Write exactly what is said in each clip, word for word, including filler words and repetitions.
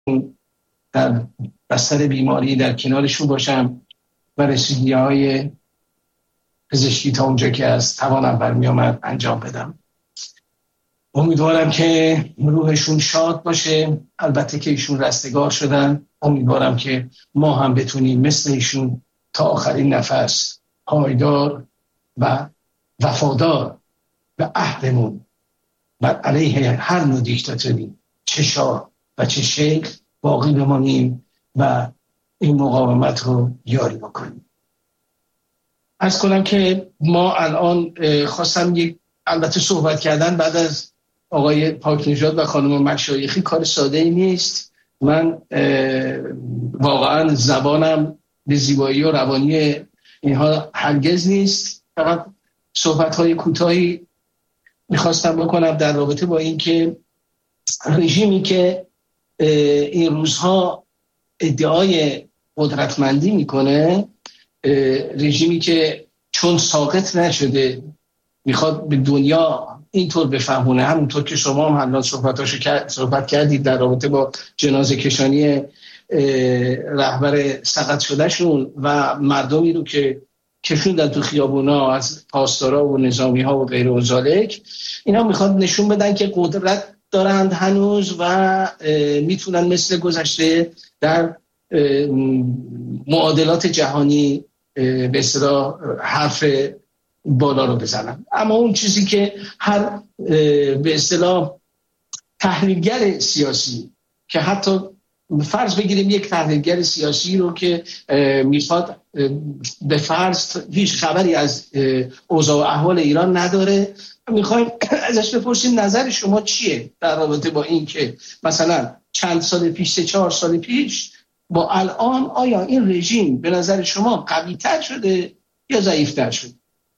در بستر بیماری در کنارشون باشم و رسیدگی های پزشکی تا اونجا که از توانم برمی آمد انجام بدم. امیدوارم که روحشون شاد باشه. البته که ایشون رستگار شدن، امیدوارم که ما هم بتونیم مثل ایشون تا آخرین نفس پایدار و وفادار به عهدمون بر علیه هر نوع دیکتاتوری، چه شاه و چه شیخ، باقی بمانیم و این مقاومت رو یاری بکنیم. عرض کنم که ما الان خواستم یک البته صحبت کردن بعد از آقای پاکنژاد و خانم مشایخی کار ساده ای نیست. من واقعا زبانم به زیبایی و روانی اینها هرگز نیست. فقط صحبت‌های کوتاهی میخواستم بکنم در رابطه با این که رژیمی که این روزها ادعای قدرتمندی میکنه، رژیمی که چون ساقط نشده میخواد به دنیا اینطور بفهمونه، همونطور که شما هم الان صحبتاشو کرد، صحبت کردید در رابطه با جنازه کشانی رهبر سقط شدهشون و مردمی رو که کشوندن تو خیابونا از پاسدارا و نظامی ها و غیر و ذالک، اینا میخواد نشون بدن که قدرت دارند هنوز و میتونن مثل گذشته در معادلات جهانی به اصطلاح حرف بالا رو بزنن. اما اون چیزی که هر به اصطلاح تحلیلگر سیاسی که حتی فرض بگیریم یک تحلیلگر سیاسی رو که میخواد به فرض هیچ خبری از اوضاع و احوال ایران نداره، میخوایم ازش بپرسیم نظر شما چیه در رابطه با این که مثلا چند سال پیش، سه چهار سال پیش با الان، آیا این رژیم به نظر شما قوی‌تر شده یا ضعیف‌تر شده؟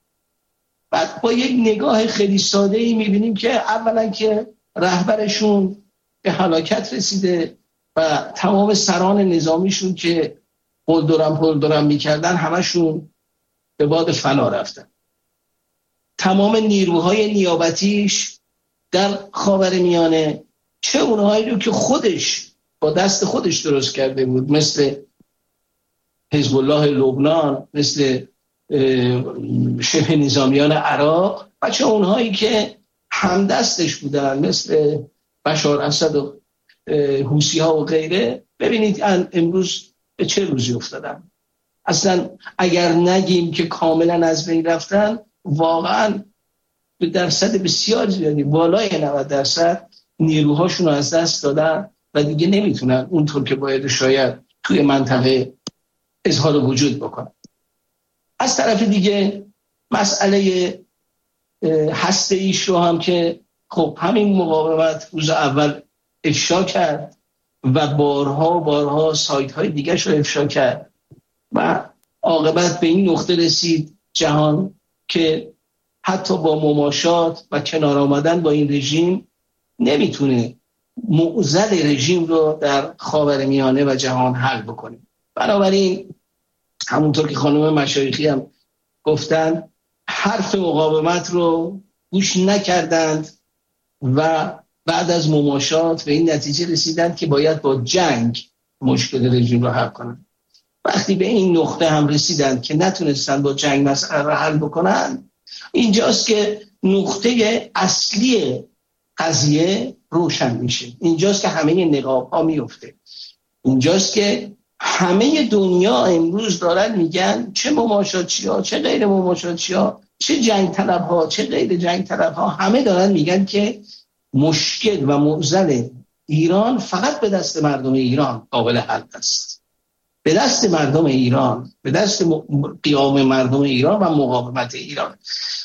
بعد با یک نگاه خیلی ساده‌ای میبینیم که اولا که رهبرشون به هلاکت رسیده و تمام سران نظامیشون که پلدرم پلدرم میکردن همشون به باد فنا رفتن. تمام نیروهای نیابتیش در خاورمیانه، چه اونهایی رو که خودش با دست خودش درست کرده بود مثل حزب الله لبنان، مثل شبه نظامیان عراق، و چه اونهایی که همدستش بودن مثل بشار اسد و حوثی ها و غیره. ببینید امروز به چه روزی افتادن. اصلا اگر نگیم که کاملا از بین رفتن، واقعا به درصد بسیار زیادی، بالای نود درصد نیروهاشون رو از دست دادن و دیگه نمیتونن اونطور که باید شاید توی منطقه اظهار وجود بکنن. از طرف دیگه مسئله هسته ایش رو هم که خب همین مقاومت روز اول افشا کرد و بارها بارها سایت های دیگه رو افشا کرد و عاقبت به این نقطه رسید جهان که حتی با مماشات و کنار آمدن با این رژیم نمیتونه معضل رژیم رو در خاورمیانه و جهان حل بکنه. بنابراین همونطور که خانم مشایخی هم گفتن، حرف مقاومت رو گوش نکردند و بعد از مماشات به این نتیجه رسیدند که باید با جنگ مشکل رژیم رو حل کنند. وقتی به این نقطه هم رسیدند که نتونستن با جنگ مسئله رو حل بکنن، اینجاست که نقطه اصلی قضیه روشن میشه. اینجاست که همه نقاب ها میفته. اینجاست که همه دنیا امروز دارن میگن چه مماشاتی ها، چه غیر مماشاتی ها، چه جنگ طلب ها، چه غیر جنگ طلب ها، همه دارن میگن که مشکل و معضل ایران فقط به دست مردم ایران قابل حل است. به دست مردم ایران، به دست قیام مردم ایران و مقاومت ایران.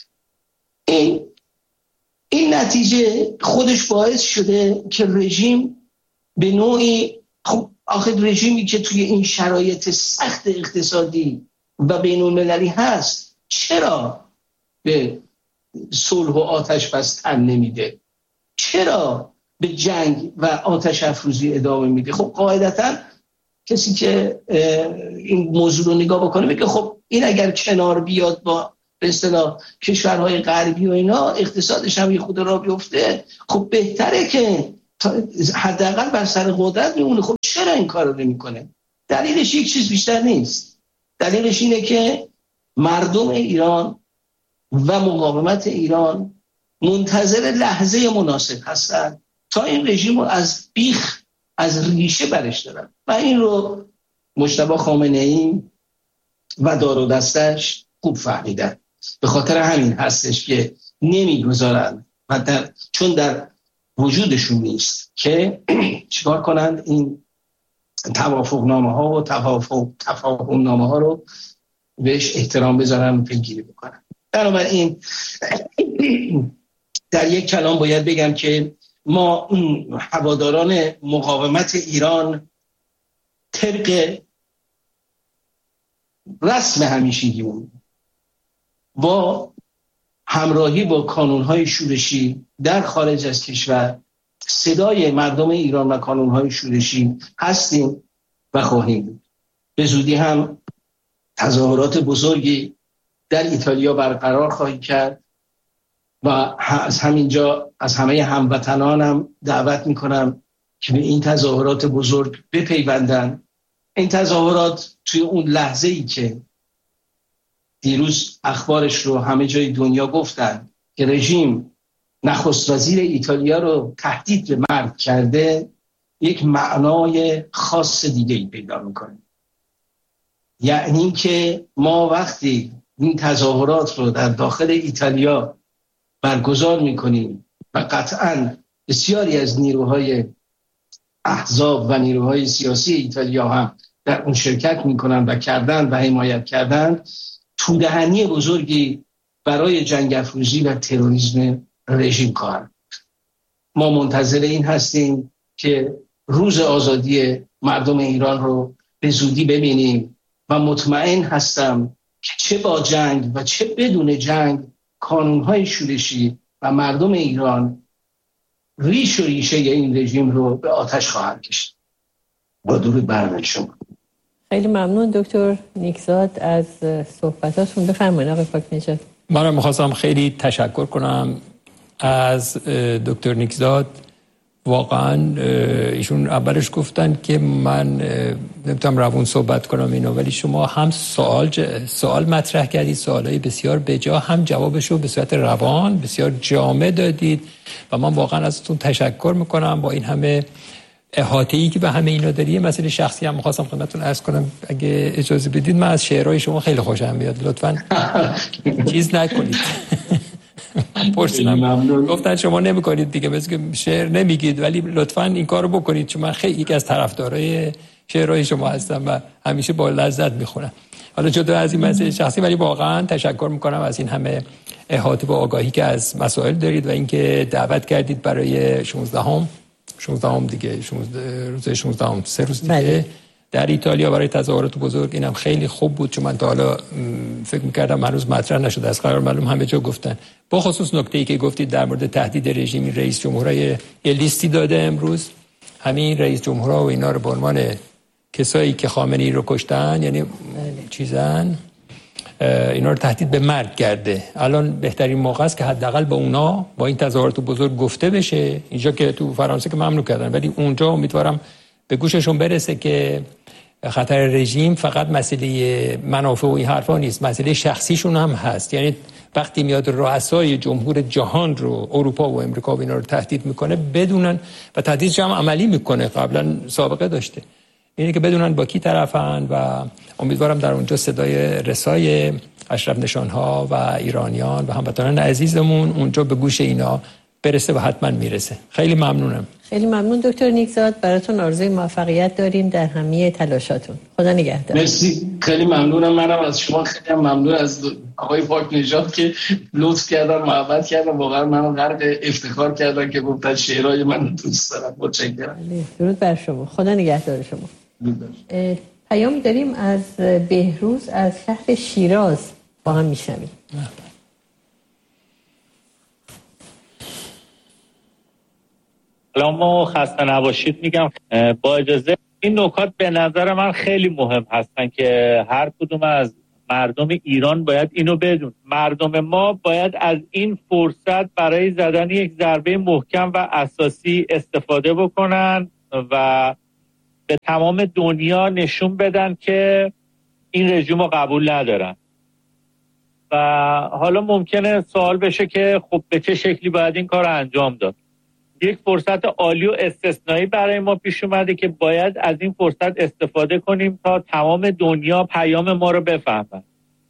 این این نتیجه خودش باعث شده که رژیم به نوعی، خب آخه رژیمی که توی این شرایط سخت اقتصادی و بین المللی هست چرا به صلح و آتش بس تن نمیده؟ چرا به جنگ و آتش افروزی ادامه میده؟ خب قاعدتاً کسی که این موضوع رو نگاه بکنه میگه خب این اگر کنار بیاد با به اصطلاح کشورهای غربی و اینا، اقتصادش هم یه خود را بیفته، خب بهتره که حداقل بر سر قدرت میمونه. خب چرا این کارو نمیکنه؟ دلیلش یک چیز بیشتر نیست. دلیلش اینه که مردم ایران و مقاومت ایران منتظر لحظه مناسب هستن تا این رژیم رو از بیخ، از ریشه برش دارن و این رو مجتبی خامنه‌ای و دار و دستش خوب فهمیدن. به خاطر همین هستش که نمیگذارن و در چون در وجودشون نیست که چیکار کنند این توافق نامه ها و توافق تفاهم نامه ها رو بهش احترام بذارن و پیگیری بکنن. بنابراین در یک کلام باید بگم که ما هواداران مقاومت ایران طبق رسم همیشگیمون با همراهی با کانون‌های شورشی در خارج از کشور صدای مردم ایران و کانون‌های شورشی هستیم و خواهیم بود. به زودی هم تظاهرات بزرگی در ایتالیا برقرار خواهیم کرد و از همینجا از همه هموطنانم دعوت میکنم که به این تظاهرات بزرگ بپیوندن. این تظاهرات توی اون لحظه ای که دیروز اخبارش رو همه جای دنیا گفتن که رژیم نخست وزیر ایتالیا رو تهدید به مرگ کرده، یک معنای خاص دیگه ای پیدا میکنه. یعنی که ما وقتی این تظاهرات رو در داخل ایتالیا برگزار میکنیم و قطعاً بسیاری از نیروهای احزاب و نیروهای سیاسی ایتالیا هم در اون شرکت میکنن و کردن و حمایت کردن، تودهنی بزرگی برای جنگ افروزی و تروریسم رژیم خواهد. ما منتظر این هستیم که روز آزادی مردم ایران رو به زودی ببینیم و مطمئن هستم که چه با جنگ و چه بدون جنگ کانونهای شورشی و مردم ایران ریش و ریشه این رژیم رو به آتش خواهند کشید. با درود بر شما. خیلی ممنون دکتر نیکزاد از صحبتاتون. بفرمایید آقای پاکنژاد. من می‌خواستم خیلی تشکر کنم از دکتر نیکزاد. واقعا ایشون اولش گفتن که من نمیتونم روون صحبت کنم اینو، ولی شما هم سوال سوال مطرح کردید، سوالای بسیار بجا، هم جوابش رو به صورت روان بسیار جامع دادید و من واقعا ازتون تشکر میکنم. با این همه احاطه‌ای که به همه اینا دارید، مسئله شخصی هم می‌خواستم خدمتتون عرض کنم اگه اجازه بدید. من از شعرهای شما خیلی خوشم میاد، لطفاً چیز نکنید. پرسیدم گفتن شما نمی‌کنید دیگه، مثل که شعر نمیگید، ولی لطفاً این کارو بکنید چون من خیلی یک از طرفدارای شعرهای شما هستم و همیشه با لذت میخونم. حالا جدا از این مسئله شخصی، ولی واقعاً تشکر میکنم از این همه احاطه و آگاهی که از مسائل دارید و اینکه دعوت کردید برای شانزدهم شانزدهم دیگه شانزده روز شانزدهم سه روز دیگه بله. در ایتالیا برای تظاهرات بزرگ. اینم خیلی خوب بود چون من تا حالا فکر می‌کردم هنوز مطرح نشده، از قرار معلوم همه جا گفتن. با خصوص نکته‌ای که گفتید در مورد تهدید رژیم، رئیس جمهور یه لیستی داده امروز، همین رئیس جمهورها و اینا رو به عنوان کسایی که خامنه‌ای رو کشتن، یعنی چیزن اینا رو تهدید به مرگ کرده. الان بهترین موقع است که حداقل با اونا با این تظاهرات بزرگ گفته بشه. اینجا که تو فرانسه که ممنوع کردن، ولی اونجا امیدوارم به گوششون برسه که خطر رژیم فقط مسئله منافع و این حرفا نیست، مسئله شخصیشون هم هست. یعنی وقتی میاد رؤسای جمهور جهان رو، اروپا و امریکا و اینا رو تهدید میکنه بدونن و تهدیدش هم عملی میکنه، قبلا سابقه داشته، اینه که بدونن با کی طرفن و امیدوارم در اونجا صدای رسای اشرف نشانها و ایرانیان و هموطنان عزیزمون اونجا به گوش اینا برسه و حتما میرسه. خیلی ممنونم. خیلی ممنون دکتر نیکزاد، براتون آرزوی موفقیت داریم در همه تلاشاتون. خدا نگهدار. مرسی، خیلی ممنونم. منم از شما خیلی ممنون، از آقای پاکنژاد که لطف کردن، محبت کردن، واقعا منو غرق افتخار کردن که گفتن شعرهای من دوست دارم. متشکرم. درود بر شما. خدا نگهدار شما. پیام داریم از بهروز از شهر شیراز، با هم میشنویم. سلام و خسته نباشید میگم. با اجازه این نکات به نظر من خیلی مهم هستن که هر کدوم از مردم ایران باید اینو بدون. مردم ما باید از این فرصت برای زدن یک ضربه محکم و اساسی استفاده بکنن و به تمام دنیا نشون بدن که این رژیم رو قبول ندارن. و حالا ممکنه سوال بشه که خب به چه شکلی باید این کار رو انجام داد. یک فرصت عالی و استثنایی برای ما پیش اومده که باید از این فرصت استفاده کنیم تا تمام دنیا پیام ما رو بفهمن.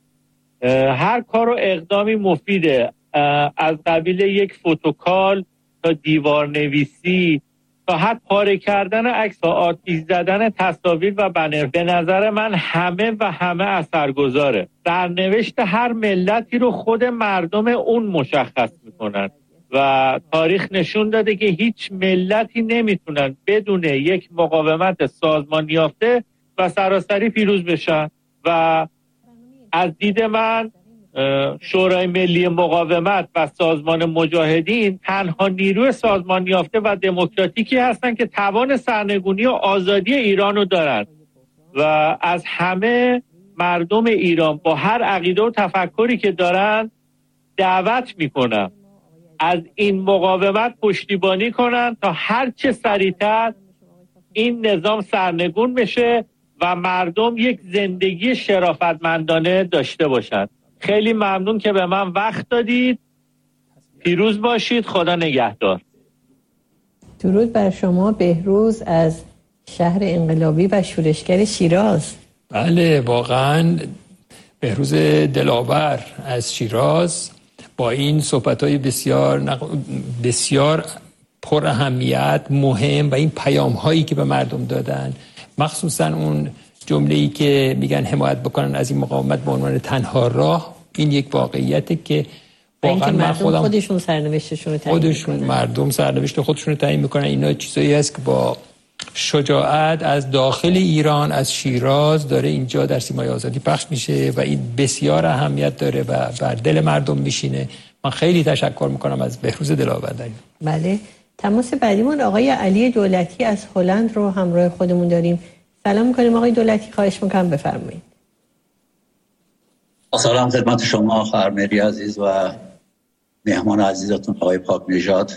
هر کار و اقدامی مفیده، از قبیل یک فوتوکال تا دیوار نویسی تا حتی پاره کردن عکس ها، آتیش زدن تصاویر و بنر. به نظر من همه و همه اثرگذاره. سرنوشت هر ملتی رو خود مردم اون مشخص میکنن و تاریخ نشون داده که هیچ ملتی نمیتونن بدون یک مقاومت سازمان یافته و سراسری پیروز بشن. و از دید من شورای ملی مقاومت و سازمان مجاهدین تنها نیروی سازمان یافته و دموکراتیکی هستن که توان سرنگونی و آزادی ایران رو دارن و از همه مردم ایران با هر عقیده و تفکری که دارن دعوت میکنم از این مقاومت پشتیبانی کنن تا هر چه سریعتر این نظام سرنگون بشه و مردم یک زندگی شرافتمندانه داشته باشند. خیلی ممنون که به من وقت دادید. پیروز باشید. خدا نگهدار. درود بر شما بهروز از شهر انقلابی و شورشگر شیراز. بله واقعا بهروز دلاور از شیراز با این صحبت‌های بسیار نق... بسیار پر اهمیت، مهم و این پیام‌هایی که به مردم دادن، مخصوصا اون جمله‌ای که میگن حمایت بکنن از این مقاومت به عنوان تنها راه، این یک واقعیته که واقعا من خودم خودشون سرنوشتشون رو تعیین خودشون میکنن. مردم سرنوشت خودشون رو تعیین میکنن. اینا چیزایی هست که با شجاعت از داخل ایران، از شیراز داره اینجا در سیمای آزادی پخش میشه و این بسیار اهمیت داره و بر دل مردم میشینه. من خیلی تشکر میکنم از بهروز دلاور. بله، تماس بعدیمون آقای علی دولتی از هلند رو همراه خودمون داریم. سلام میکنیم آقای دولتی، خواهش میکنم بفرمایید. سلام خدمت شما خواهر مری عزیز و مهمان عزیزتون آقای پاک نژاد.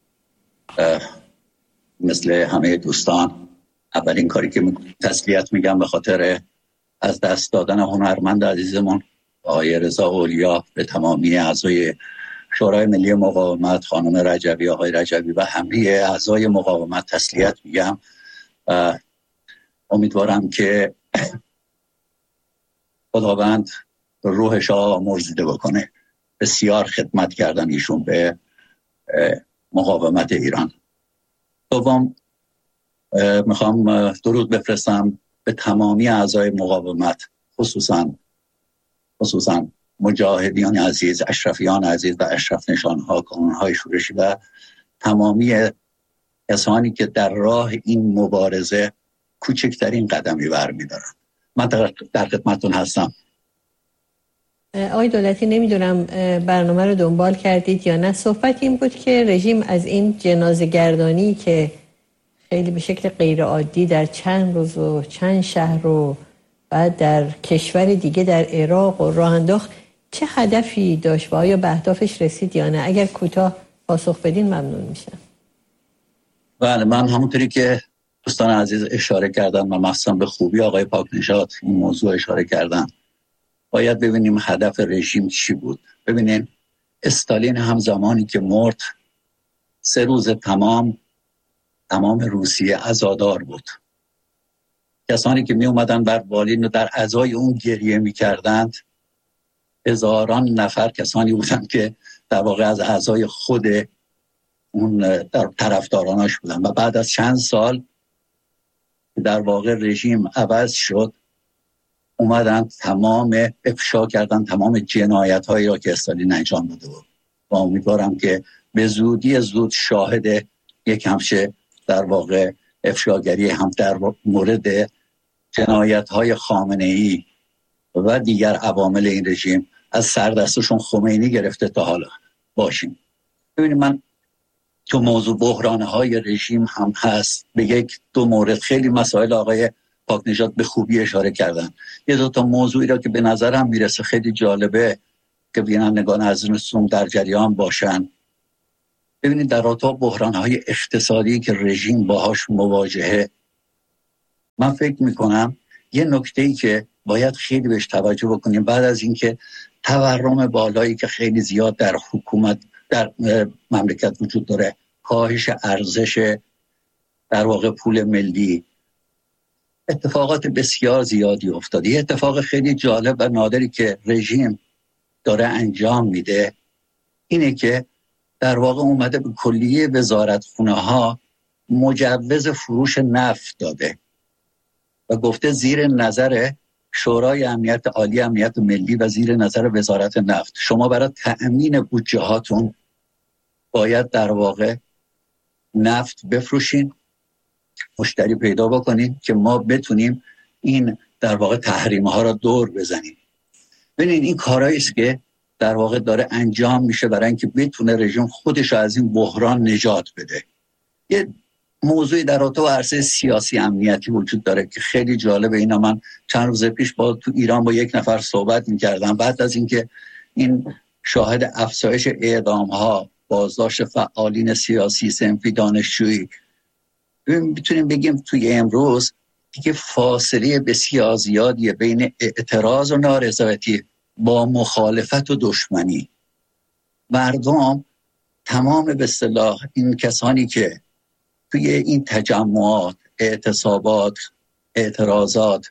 مثل همه دوستان اولین کاری که تسلیت میگم به خاطر از دست دادن هنرمند عزیزمون آقای رضا اولیا به تمامی اعضای شورای ملی مقاومت، خانم رجبی، آقای رجبی و همه اعضای مقاومت تسلیت میگم. امیدوارم که خداوند روحش آمرزیده بکنه. بسیار خدمت کردن ایشون به مقاومت ایران. دوم میخوام درود بفرستم به تمامی اعضای مقاومت، خصوصا خصوصا مجاهدین عزیز، اشرفیان عزیز و اشرف نشانها، کانونهای شورشی و تمامی کسانی که در راه این مبارزه کوچکترین قدمی برمی‌دارن. من در خدمتتون هستم. آقای دولتی، نمیدونم برنامه رو دنبال کردید یا نه. صحبت این بود که رژیم از این جنازه گردانی که خیلی به شکل غیر عادی در چند روز و چند شهر و بعد در کشور دیگه در عراق و راه انداخت چه هدفی داشت و آیا به اهدافش رسید یا نه؟ اگر کوتاه پاسخ بدین ممنون میشم. بله، من همونطوری که دوستان عزیز اشاره کردن و مخصوصا به خوبی آقای پاک نژاد این موضوع اشاره کردن، باید ببینیم هدف رژیم چی بود. ببینین استالین هم زمانی که مرد سه روز تمام تمام روسیه عزادار بود. کسانی که می اومدن بر بالین و در عزای اون گریه می کردند هزاران نفر کسانی بودند که در واقع از اعضای خود اون در طرفدارانش بودند. و بعد از چند سال در واقع رژیم عوض شد، اومدن تمام افشا کردن تمام جنایت هایی را که استالین انجام داده بود. و امیدوارم که به زودی زود شاهد یک همشه در واقع افشاگری هم در مورد جنایت های خامنه ای و دیگر عوامل این رژیم از سردستشون خمینی گرفته تا حالا باشیم. ببینید، من تو موضوع بحرانه های رژیم هم هست به یک دو مورد خیلی مسائل آقای پاکنژاد به خوبی اشاره کردن. یه دو تا موضوعی را که به نظرم میرسه خیلی جالبه که بینندگان عزیزم در جریان باشن. ببینید در رابطه بحران‌های اقتصادی که رژیم باهاش مواجهه، من فکر میکنم یه نکته‌ای که باید خیلی بهش توجه بکنیم بعد از اینکه تورم بالایی که خیلی زیاد در حکومت در مملکت وجود داره، کاهش ارزش در واقع پول ملی، اتفاقات بسیار زیادی افتاده. یه اتفاق خیلی جالب و نادری که رژیم داره انجام میده اینه که در واقع اومده به کلیه وزارتخونه ها مجوز فروش نفت داده و گفته زیر نظر شورای امنیت عالی امنیت ملی و زیر نظر وزارت نفت شما برای تأمین بودجه هاتون باید در واقع نفت بفروشین، مشتری پیدا بکنین که ما بتونیم این در واقع تحریم ها را دور بزنیم. ببینید این کارهایی است که در واقع داره انجام میشه برای اینکه بتونه رژیم خودش از این بحران نجات بده. یه موضوعی در رابطه با عرصه سیاسی امنیتی وجود داره که خیلی جالبه. اینا من چند روز پیش با تو ایران با یک نفر صحبت میکردم بعد از اینکه این شاهد افزایش اعدام ها، بازداشت فعالین سیاسی، صنفی، دانشجویی، میتونیم بگیم توی امروز دیگه فاصله بسیار زیادیه بین اعتراض و نارضایتی با مخالفت و دشمنی. مردم تمام به اصطلاح این کسانی که توی این تجمعات، اعتصابات، اعتراضات،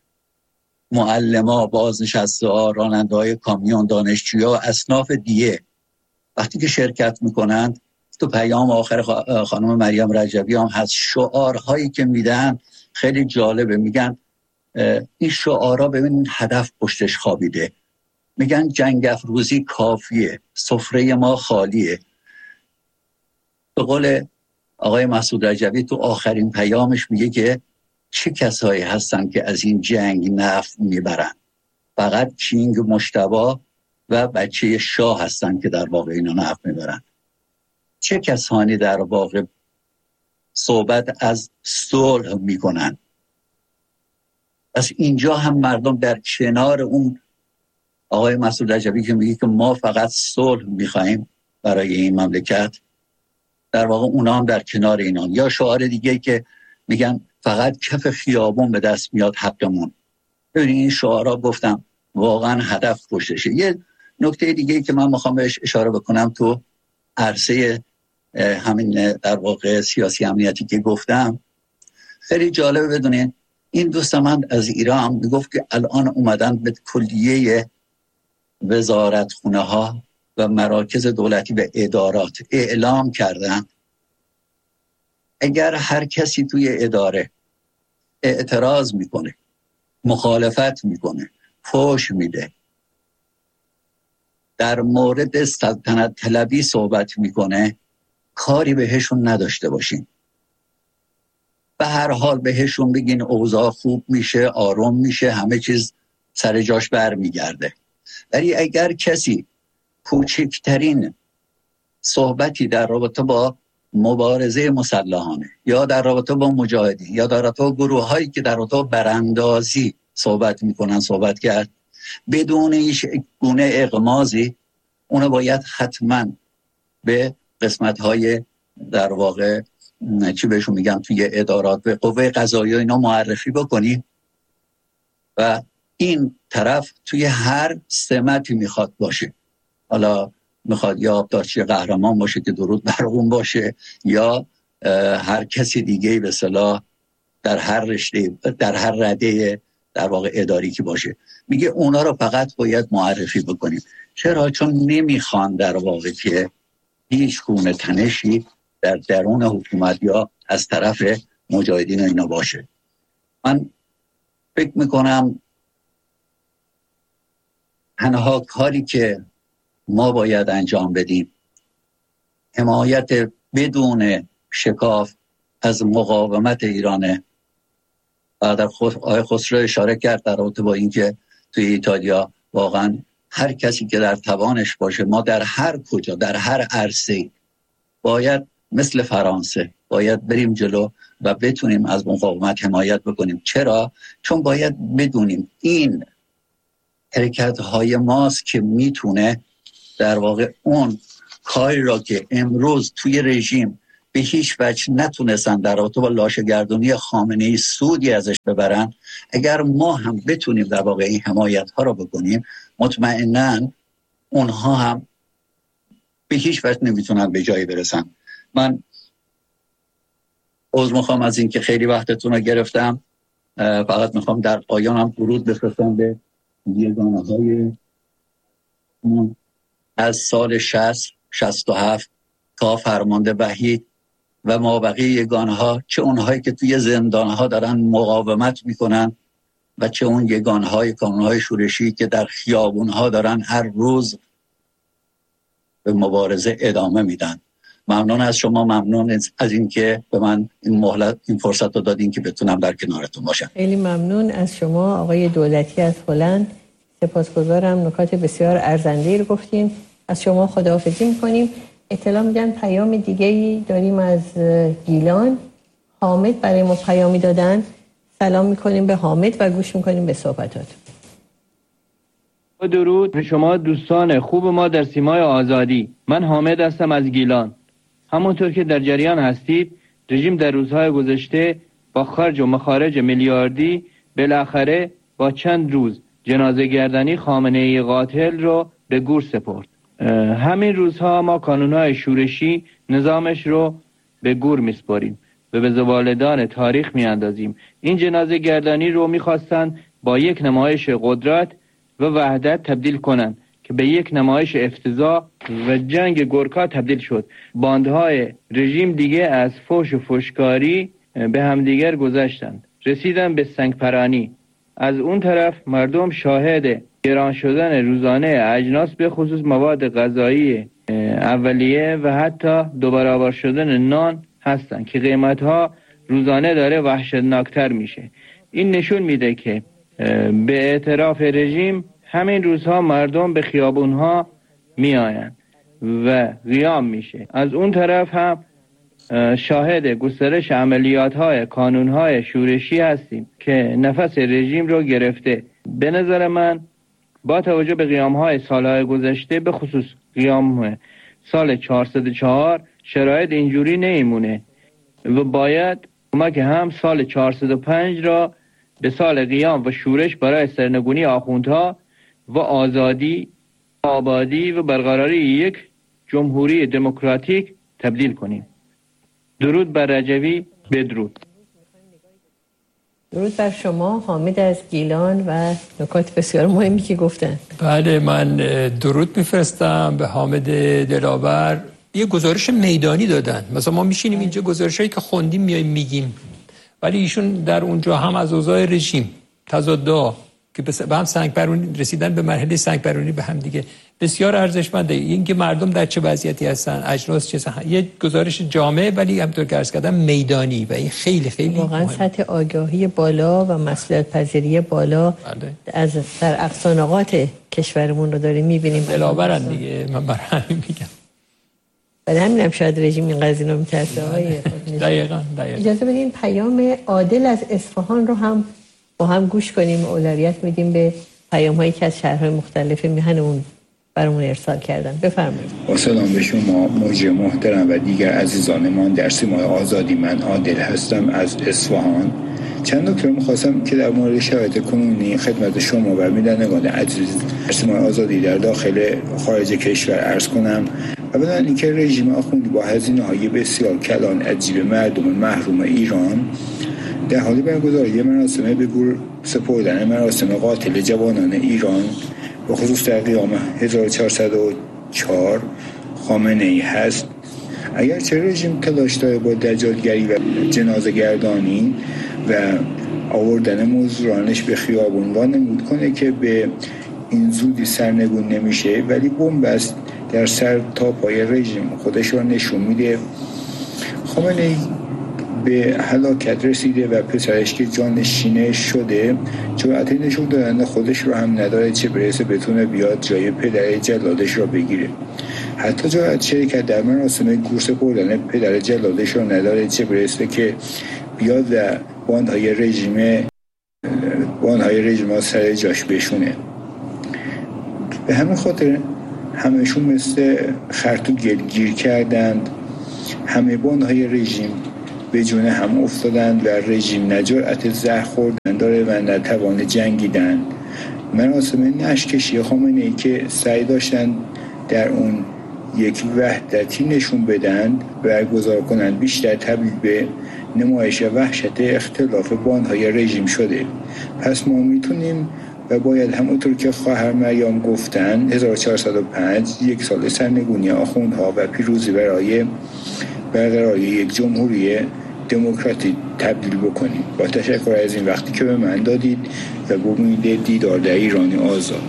معلما، بازنشسته‌ها، راننده‌های کامیون، دانشجوها و اصناف دیگه وقتی که شرکت میکنند، تو پیام آخر خانم مریم رجبی هم هست، شعارهایی که میدن خیلی جالبه. میگن این شعارها ببینید هدف پشتش خوابیده. میگن جنگ افروزی کافیه، سفره ما خالیه. به قول آقای مسعود رجبی تو آخرین پیامش میگه که چه کسایی هستن که از این جنگ نفع میبرن؟ فقط کینگ مجتبی و بچه شاه هستن که در واقع اینا نفع میبرن. چه کسانی در واقع صحبت از صلح میکنن؟ پس اینجا هم مردم در کنار اون آقای مسعود رجبی که میگه که ما فقط صلح میخوایم برای این مملکت، در واقع اونا هم در کنار اینان. یا شعار دیگه که میگن فقط کف خیابون به دست میاد حقمون. ببینید این شعارها گفتم واقعا هدف پشتشه. یه نکته دیگه که من میخوام بهش اشاره بکنم تو عرصه همین در واقع سیاسی امنیتی که گفتم، خیلی جالبه بدونین این دوست من از ایران میگفت که الان اومدن به کلیه وزارتخونه ها و مراکز دولتی و ادارات اعلام کردن اگر هر کسی توی اداره اعتراض میکنه، مخالفت میکنه، فحش میده، در مورد سلطنت طلبی صحبت میکنه، کاری بهشون نداشته باشین. به هر حال بهشون بگین اوضاع خوب میشه، آروم میشه، همه چیز سر جاش برمیگرده. ولی اگر کسی کوچکترین صحبتی در رابطه با مبارزه مسلحانه یا در رابطه با مجاهدین یا در رابطه با گروه هایی که در رابطه با براندازی صحبت میکنن صحبت کرد، بدون هیچ گونه اغمازی اونو باید حتما به قسمت های در واقع چی بهشون میگم توی ادارات به قوه قضاییه اینا معرفی بکنیم و این طرف توی هر سمتی میخواد باشه، حالا میخواد یا آبدارچی قهرمان باشه که درود بر اون باشه یا هر کسی دیگه به اصطلاح در هر رشته در هر رده در واقع اداری که باشه، میگه اونا رو فقط باید معرفی بکنیم. چرا؟ چون نمیخوان در واقع که هیچ گونه تنشی در درون حکومت یا از طرف مجاهدین اینا باشه. من فکر میکنم تنها کاری که ما باید انجام بدیم حمایت بدون شکاف از مقاومت ایرانه. بعد آقای خسرو اشاره کرد در رابطه با اینکه توی ایتالیا واقعا هر کسی که در توانش باشه، ما در هر کجا در هر عرصه باید مثل فرانسه باید بریم جلو و بتونیم از مقاومت حمایت بکنیم. چرا؟ چون باید بدونیم این حرکت‌های ماست که میتونه در واقع اون کاری را که امروز توی رژیم به هیچ وجه نتونستن در رابطه با لاشه‌گردانی خامنه‌ای سودی ازش ببرن، اگر ما هم بتونیم در واقع این حمایت‌ها را بکنیم، مطمئناً اونها هم به هیچ وجه نمیتونن به جایی برسن. من عذر میخوام از این که خیلی وقتتون رو گرفتم، فقط میخوام در پایانم درود بفرستم به یگانه های از سال شصت شصت و هفت تا فرمانده وحید و مابقی یگانه ها، چه اونهایی که توی زندان ها دارن مقاومت میکنن و چه اون یگانه های کانون های شورشی که در خیابون ها دارن هر روز به مبارزه ادامه میدن. ممنون از شما، ممنون از اینکه به من این مهلت این فرصت رو دادین که بتونم در کنارتون باشم. خیلی ممنون از شما آقای دولتی از هلند، سپاسگزارم، نکات بسیار ارزنده‌ای رو گفتین. از شما خداحافظی می‌کنیم. اطلاع میدن پیام دیگه‌ای داریم از گیلان. حامد برای ما پیامی دادن. سلام می‌کنیم به حامد و گوش می‌کنیم به صحبتات. درود به شما دوستان خوب ما در سیمای آزادی. من حامد هستم از گیلان. همونطور که در جریان هستید، رژیم در روزهای گذشته با خرج و مخارج میلیاردی بالاخره با چند روز جنازه گردنی خامنه‌ای قاتل رو به گور سپرد. همین روزها ما کانونهای شورشی نظامش رو به گور میسپاریم و به زوالدان تاریخ میاندازیم. این جنازه گردنی رو میخواستن با یک نمایش قدرت و وحدت تبدیل کنن که به یک نمایش افتضاح و جنگ گورکا تبدیل شد. باندهای رژیم دیگه از فوش و فوشکاری به همدیگر گذشتند، رسیدن به سنگ پرانی. از اون طرف مردم شاهد گران شدن روزانه اجناس به خصوص مواد غذایی اولیه و حتی دو برابر شدن نان هستند که قیمتها روزانه داره وحشتناکتر میشه. این نشون میده که به اعتراف رژیم همین روزها مردم به خیابونها میآیند و قیام میشه. از اون طرف هم شاهد گسترش عملیات‌های کانون‌های شورشی هستیم که نفس رژیم رو گرفته. به نظر من با توجه به قیام‌های سال‌های گذشته، به خصوص قیام سال چهارصد و چهار، شرایط اینجوری نمیمونه و باید کمک هم سال چهارصد و پنج را به سال قیام و شورش برای سرنگونی آخوندها و آزادی، آبادی و برقراری یک جمهوری دموکراتیک تبدیل کنیم. درود بر رجوی، بدرود. درود بر شما حامد از گیلان و نکات بسیار مهمی که گفتن. بله، من درود میفرستم به حامد دلاور. یه گزارش میدانی دادن، مثلا ما میشینیم اینجا گزارشایی که خوندیم میایم میگیم، ولی ایشون در اونجا هم از اوضاع رژیم تضادها که به هم سنگ پرونی رسیدن، به مرحله سنگ پرونی به هم دیگه، بسیار ارزشمنده. این که مردم در چه وضعیتی هستن، اجناس چه هستن، یه گزارش جامع ولی همونطور که عرض کردم میدانی و این خیلی خیلی واقعا سطح آگاهی بالا و مسئولیت پذیری بالا بله. از در اقصانقات کشورمون رو داریم میبینیم. دلاورن دیگه، من برای همین میگم. برای همین هم شاید رژیم این قضیه رو میترسه. دقیقاً دقیقاً. اجازه بدین پیام عادل از اصفهان رو هم با هم گوش کنیم. اولویت میدیم به پیام هایی که از شهرهای مختلف میهنمون برامون ارسال کردن. بفرمایید. با سلام به شما موجه محترم و دیگر عزیزانمان در سیمای آزادی. من عادل هستم از اصفهان. چند نکته می‌خواستم که در مورد شرایط کنونی خدمت شما و بینندگان عزیز در سیمای آزادی در داخل خارج کشور عرض کنم. اولا اینکه رژیم آخوندی با هزینه‌های بسیار کلان عجیب مردم محروم ایران در حالی برگزاری مراسم به گور سپردن مراسم قاتل جوانان ایران به خصوص در قیام هزار و چهارصد و چهار خامنه‌ای هست. اگرچه رژیم تلاش داره با دجالگری و جنازه گردانی و آوردن مزدورانش به خیابون وانمود کنه که به این زودی سرنگون نمیشه، ولی بنبست در سر تا پای رژیم خودش را نشون میده. خامنه‌ای به هلاکت رسیده و پسرش که جانشینه شده جرأت نشون دادن خودش رو هم نداره، چه برسه بتونه بیاد جای پدر جلادش رو بگیره. حتی جرأت شرکت در مراسم گورس بردن پدر جلادش رو نداره، چه برسه که بیاد و باندهای رژیم باندهای رژیم ها سر جاش بشونه. به همین خاطر همهشون مثل خرطو گل گیر کردند. همه باندهای رژیم به جون هم افتادند و رژیم نه جرأت زهر خوردن داره و نه توان جنگیدن. مراسم نشکشی خامنه‌ای که سعی داشتن در اون یک وحدتی نشون بدن برگزار کنند بیشتر تبدیل به نمایش وحشت اختلاف باندهای رژیم شده. پس ما میتونیم و باید همونطور که خواهر مریم گفتن هزار و چهارصد و پنج یک سال سرنگونی آخوندها و پیروزی برای برقراری یک جمهوری دموکراتیک تبدیل بکنیم. با تشکر از این وقتی که به من دادید و ببینید دیدار در ایران آزاد.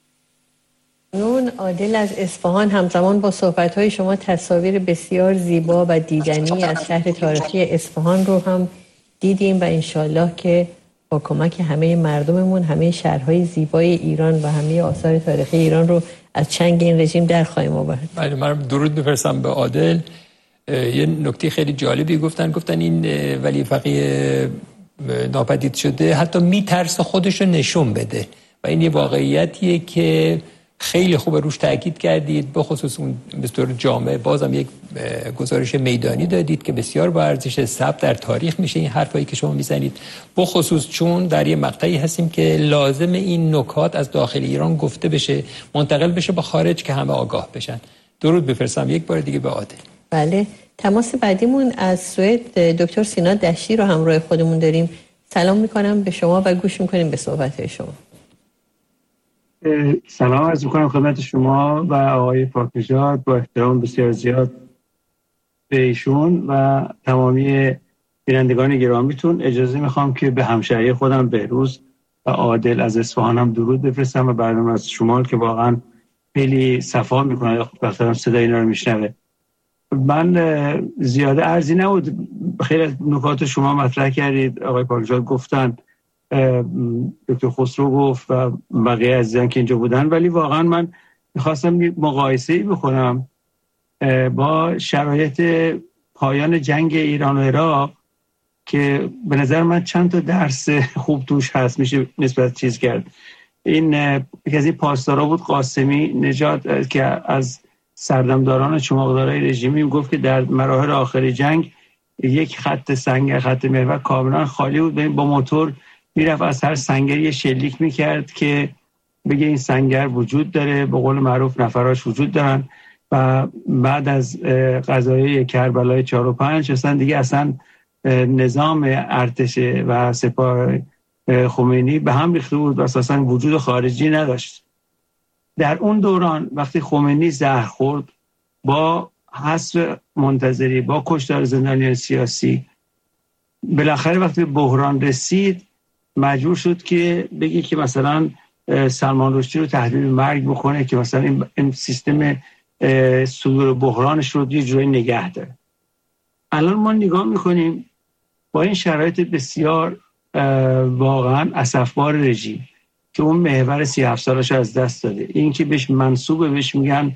نون عادل از اصفهان همزمان با صحبت‌های شما تصاویر بسیار زیبا و دیدنی از شهر تاریخی اصفهان رو هم دیدیم و انشالله که با کمک همه مردممون همه شهرهای زیبای ایران و همه آثار تاریخی ایران رو از چنگ این رژیم در خواهیم آورد. بله، من درود می‌فرستم به عادل. یه نکته خیلی جالبی گفتن گفتن این ولی فقیه ناپدید شده حتی میترسه خودش رو نشون بده و این یه واقعیتیه که خیلی خوب روش تاکید کردید، به خصوص اون به طور جامعه بازم یک گزارش میدانی دادید که بسیار با ارزش ثبت در تاریخ میشه این حرفایی که شما میزنید، به خصوص چون در یه مقطعی هستیم که لازم این نکات از داخل ایران گفته بشه، منتقل بشه با خارج که همه آگاه بشن. درود بفرستم یک بار دیگه به عادل. بله، تماس بعدیمون از سوئد دکتر سینا دشتی رو همراه خودمون داریم. سلام میکنم به شما و گوش میکنیم به صحبت شما. سلام عرض میکنم خدمت شما و آقای پاک‌نژاد با احترام بسیار زیاد به ایشون و تمامی بینندگان گرامیتون. اجازه میخوام که به همشهری خودم بهروز و عادل از اصفهانم درود بفرستم و برنامه از شمال که واقعا خیلی صفا میکنه وقتی صدای اینا رو میشنوه. من زیاده عرضی نبود، خیلی نکات شما مطرح کردید، آقای پاک‌نژاد گفتن، دکتر خسرو گفت و بقیه عزیزان که اینجا بودن، ولی واقعا من میخواستم مقایسه‌ای بکنم با شرایط پایان جنگ ایران و عراق که به نظر من چند تا درس خوب توش هست، میشه نسبت چیز کرد. این یکی از این پاسدارا بود قاسمی نژاد که از سردمداران چماقدارای رژیمی گفت که در مراحل آخر جنگ یک خط سنگ خط محور کاملا خالی بود، با موتور میرفت از هر سنگری شلیک میکرد که بگه این سنگر وجود داره، به قول معروف نفراش وجود دارن. و بعد از قضایای کربلای چهار و پنج اصلا دیگه اصلا نظام ارتش و سپاه خمینی به هم ریخته بود و اساسا وجود خارجی نداشت. در اون دوران وقتی خمینی زهر خورد با حذف منتظری، با کشتار زندانیان سیاسی، بالاخره وقتی بحران رسید مجبور شد که بگی که مثلا سلمان رشدی رو تهدید مرگ بکنه که مثلا این سیستم صدور بحرانش رو یه جوری نگه داره. الان ما نگاه میکنیم با این شرایط بسیار واقعا اسفبار رژیم که اون محور سی و هفت سالش از دست داده، این که بهش منصوبه، بهش میگن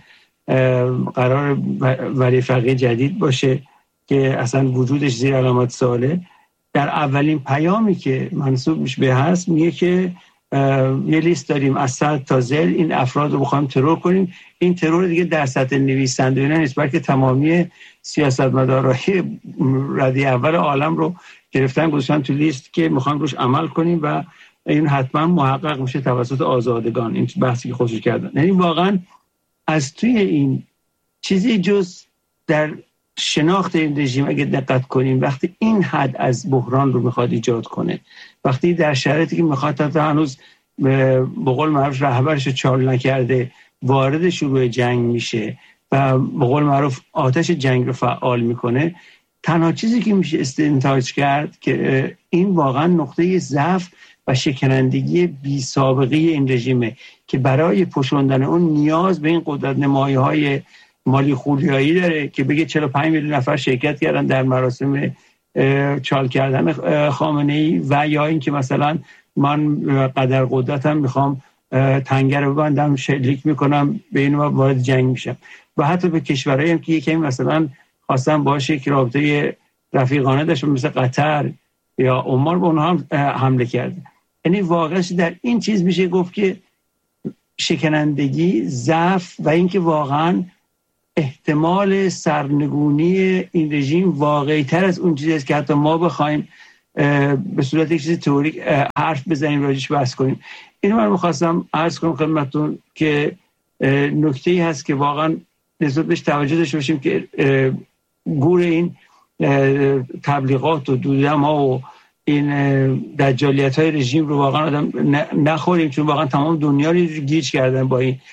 قرار ولی فقیه جدید باشه که اصلا وجودش زیر علامت سواله. در اولین پیامی که منصوب میشه به هست میگه که یه لیست داریم از صد تا زل این افراد رو بخوایم ترور کنیم. این ترور دیگه در سطح نویسنده اینا نیست، بلکه تمامی سیاستمدارای ردی اول عالم رو گرفتن گذاشتن تو لیست که میخوایم روش عمل کنیم و این حتما محقق میشه توسط آزادگان. این بحثی که خودش کردن، یعنی واقعا از توی این چیزی جز در شناخت این رژیم اگه دقت کنیم، وقتی این حد از بحران رو میخواد ایجاد کنه، وقتی در شرایطی که میخواد تا هنوز به قول معروف رهبرش چال نکرده وارد شروع جنگ میشه و به قول معروف آتش جنگ رو فعال میکنه، تنها چیزی که میشه استنتاج کرد که این واقعا نقطه ضعف و شکنندگی بی سابقه این رژیمه که برای پوشوندن اون نیاز به این قدرت نمایی های مالی خولیایی داره که بگه چهل و پنج میلیون نفر شرکت کردن در مراسم چال کردن خامنه‌ای و یا اینکه مثلا من قدر قدرتم میخوام تنگه رو ببندم شلیک میکنم به این وارد جنگ میشم. و حتی به کشورهایی هم که یکی مثلا خواستم باشه که رابطه رفیقانه داشت مثل قطر یا عمان به اونها هم حمله کرده. یعنی واقعاش در این چیز میشه گفت که شکنندگی، ضعف و اینکه واقعا احتمال سرنگونی این رژیم واقعی تر از اون چیزی است که حتی ما بخوایم به صورت یک چیز تئوریک حرف بزنیم راجعش بحث کنیم. اینو من می‌خواستم عرض کنم خدمتتون که نکته‌ای هست که واقعا نسبت بهش توجه داشته باشیم که گور این تبلیغات و دوده‌ها و این دجالیت‌های رژیم رو واقعا آدم نخوریم، چون واقعا تمام دنیا رو گیج کردن با این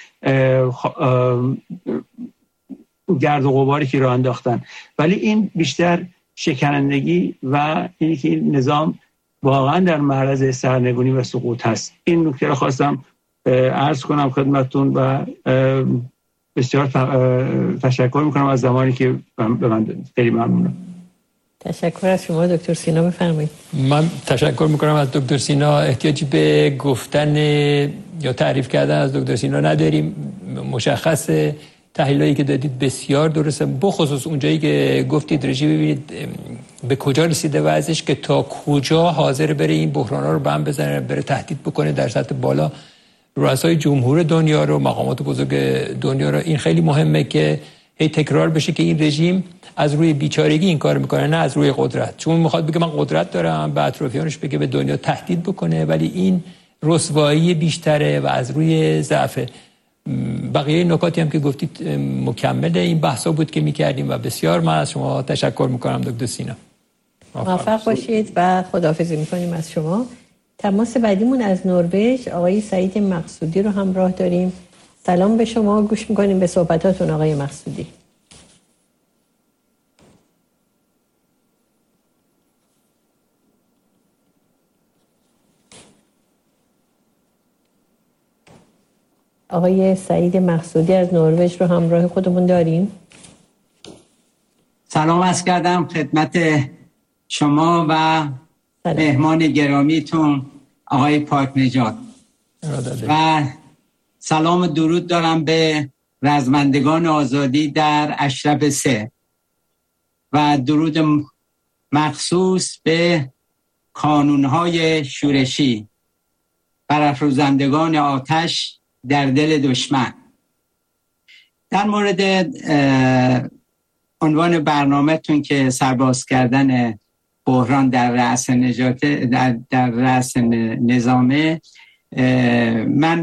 گرد و غباری که راه انداختن. ولی این بیشتر شکنندگی و اینی که این نظام واقعا در معرض سرنگونی و سقوط هست. این نکته رو خواستم عرض کنم خدمتتون و بسیار تشکر میکنم از زمانی که به من دادید. خیلی ممنونم. تشکر از شما دکتر سینا. بفرمایید. من تشکر میکنم از دکتر سینا. احتیاجی به گفتن یا تعریف کردن از دکتر سینا نداریم. مشخصه تحلیلایی که دادید بسیار درسته، بخصوص اونجایی که گفتید رژیم ببینید به کجا رسیده وضعش که تا کجا حاضر بره این بحران‌ها رو بم بزنه، بره تهدید بکنه در سطح بالا رؤسای جمهور دنیا رو، مقامات بزرگ دنیا رو. این خیلی مهمه که هی تکرار بشه که این رژیم از روی بیچارگی این کار میکنه، نه از روی قدرت. چون میخواد بگه من قدرت دارم، به اطرافیانش بگه به دنیا تهدید بکنه، ولی این رسوایی بیشتره و از روی ضعف. بقیه نکاتی هم که گفتید مکمل این بحثا بود که میکردیم و بسیار من از شما تشکر میکنم دکتر سینا. موفق باشید و خداحافظی میکنیم از شما. تماس بعدیمون از نروژ آقای سعید مقصودی رو همراه داریم. سلام به شما، گوش میکنیم به صحبتاتون آقای مقصودی. آقای سعید مقصودی از نروژ رو همراه خودمون داریم. سلام عرض کردم خدمت شما و مهمان گرامیتون آقای پاک نژاد و سلام درود دارم به رزمندگان آزادی در اشرف سه و درود مخصوص به کانونهای شورشی برافروزندگان آتش در دل دشمن. در مورد عنوان برنامه‌تون که سرباز کردن بحران در رأس نجات در, در رأس نظامه، من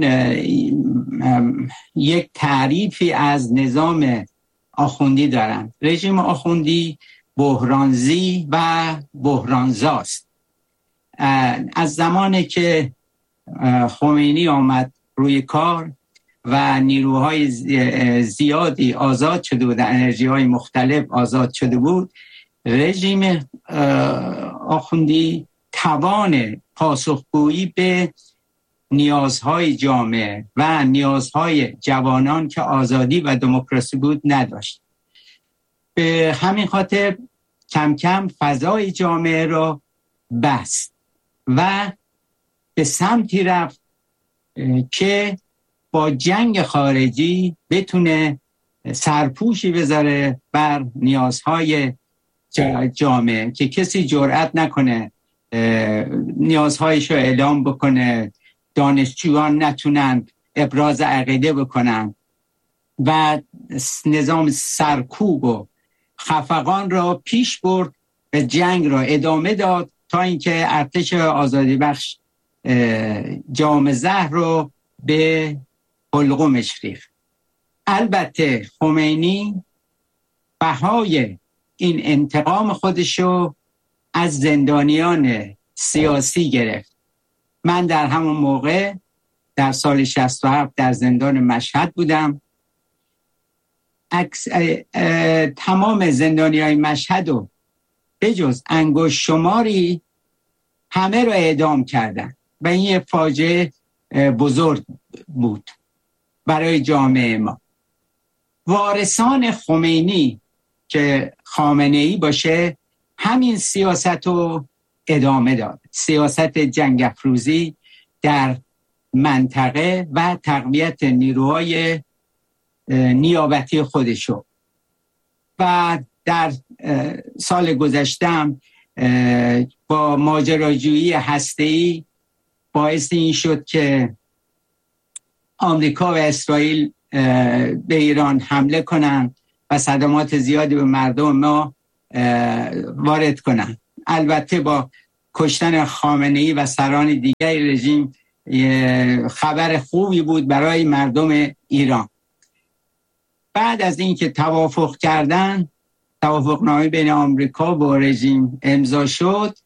یک تعریفی از نظام آخوندی دارم. رژیم آخوندی بحرانزی و بحرانزاست. از زمانی که خمینی آمد روی کار و نیروهای زیادی آزاد شده بود، انرژی‌های مختلف آزاد شده بود، رژیم آخوندی توان پاسخگویی به نیازهای جامعه و نیازهای جوانان که آزادی و دموکراسی بود نداشت. به همین خاطر کم کم فضای جامعه را بست و به سمتی رفت که با جنگ خارجی بتونه سرپوشی بذاره بر نیازهای جامعه که کسی جرئت نکنه نیازهایش رو اعلام بکنه، دانشجویان نتونن ابراز عقیده بکنن و نظام سرکوب و خفقان را پیش برد و جنگ را ادامه داد تا اینکه ارتش آزادی بخش جام زهر رو به حلقومش ریخت. البته خمینی بهای این انتقام خودشو از زندانیان سیاسی گرفت. من در همون موقع در سال شصت و هفت در زندان مشهد بودم. اکس اه اه تمام زندانیای مشهد رو به جز انگشت شماری همه رو اعدام کردن و این یه فاجعه بزرگ بود برای جامعه ما. وارثان خمینی که خامنه‌ای باشه همین سیاست رو ادامه داد، سیاست جنگ افروزی در منطقه و تقویت نیروهای نیابتی خودشو. و در سال گذشتم با ماجراجویی هسته‌ای باعث این شد که آمریکا و اسرائیل به ایران حمله کنند و صدمات زیادی به مردم ما وارد کنند. البته با کشتن خامنه‌ای و سران دیگر رژیم خبر خوبی بود برای مردم ایران. بعد از اینکه توافق کردن، توافقنامه بین آمریکا و رژیم امضا شد،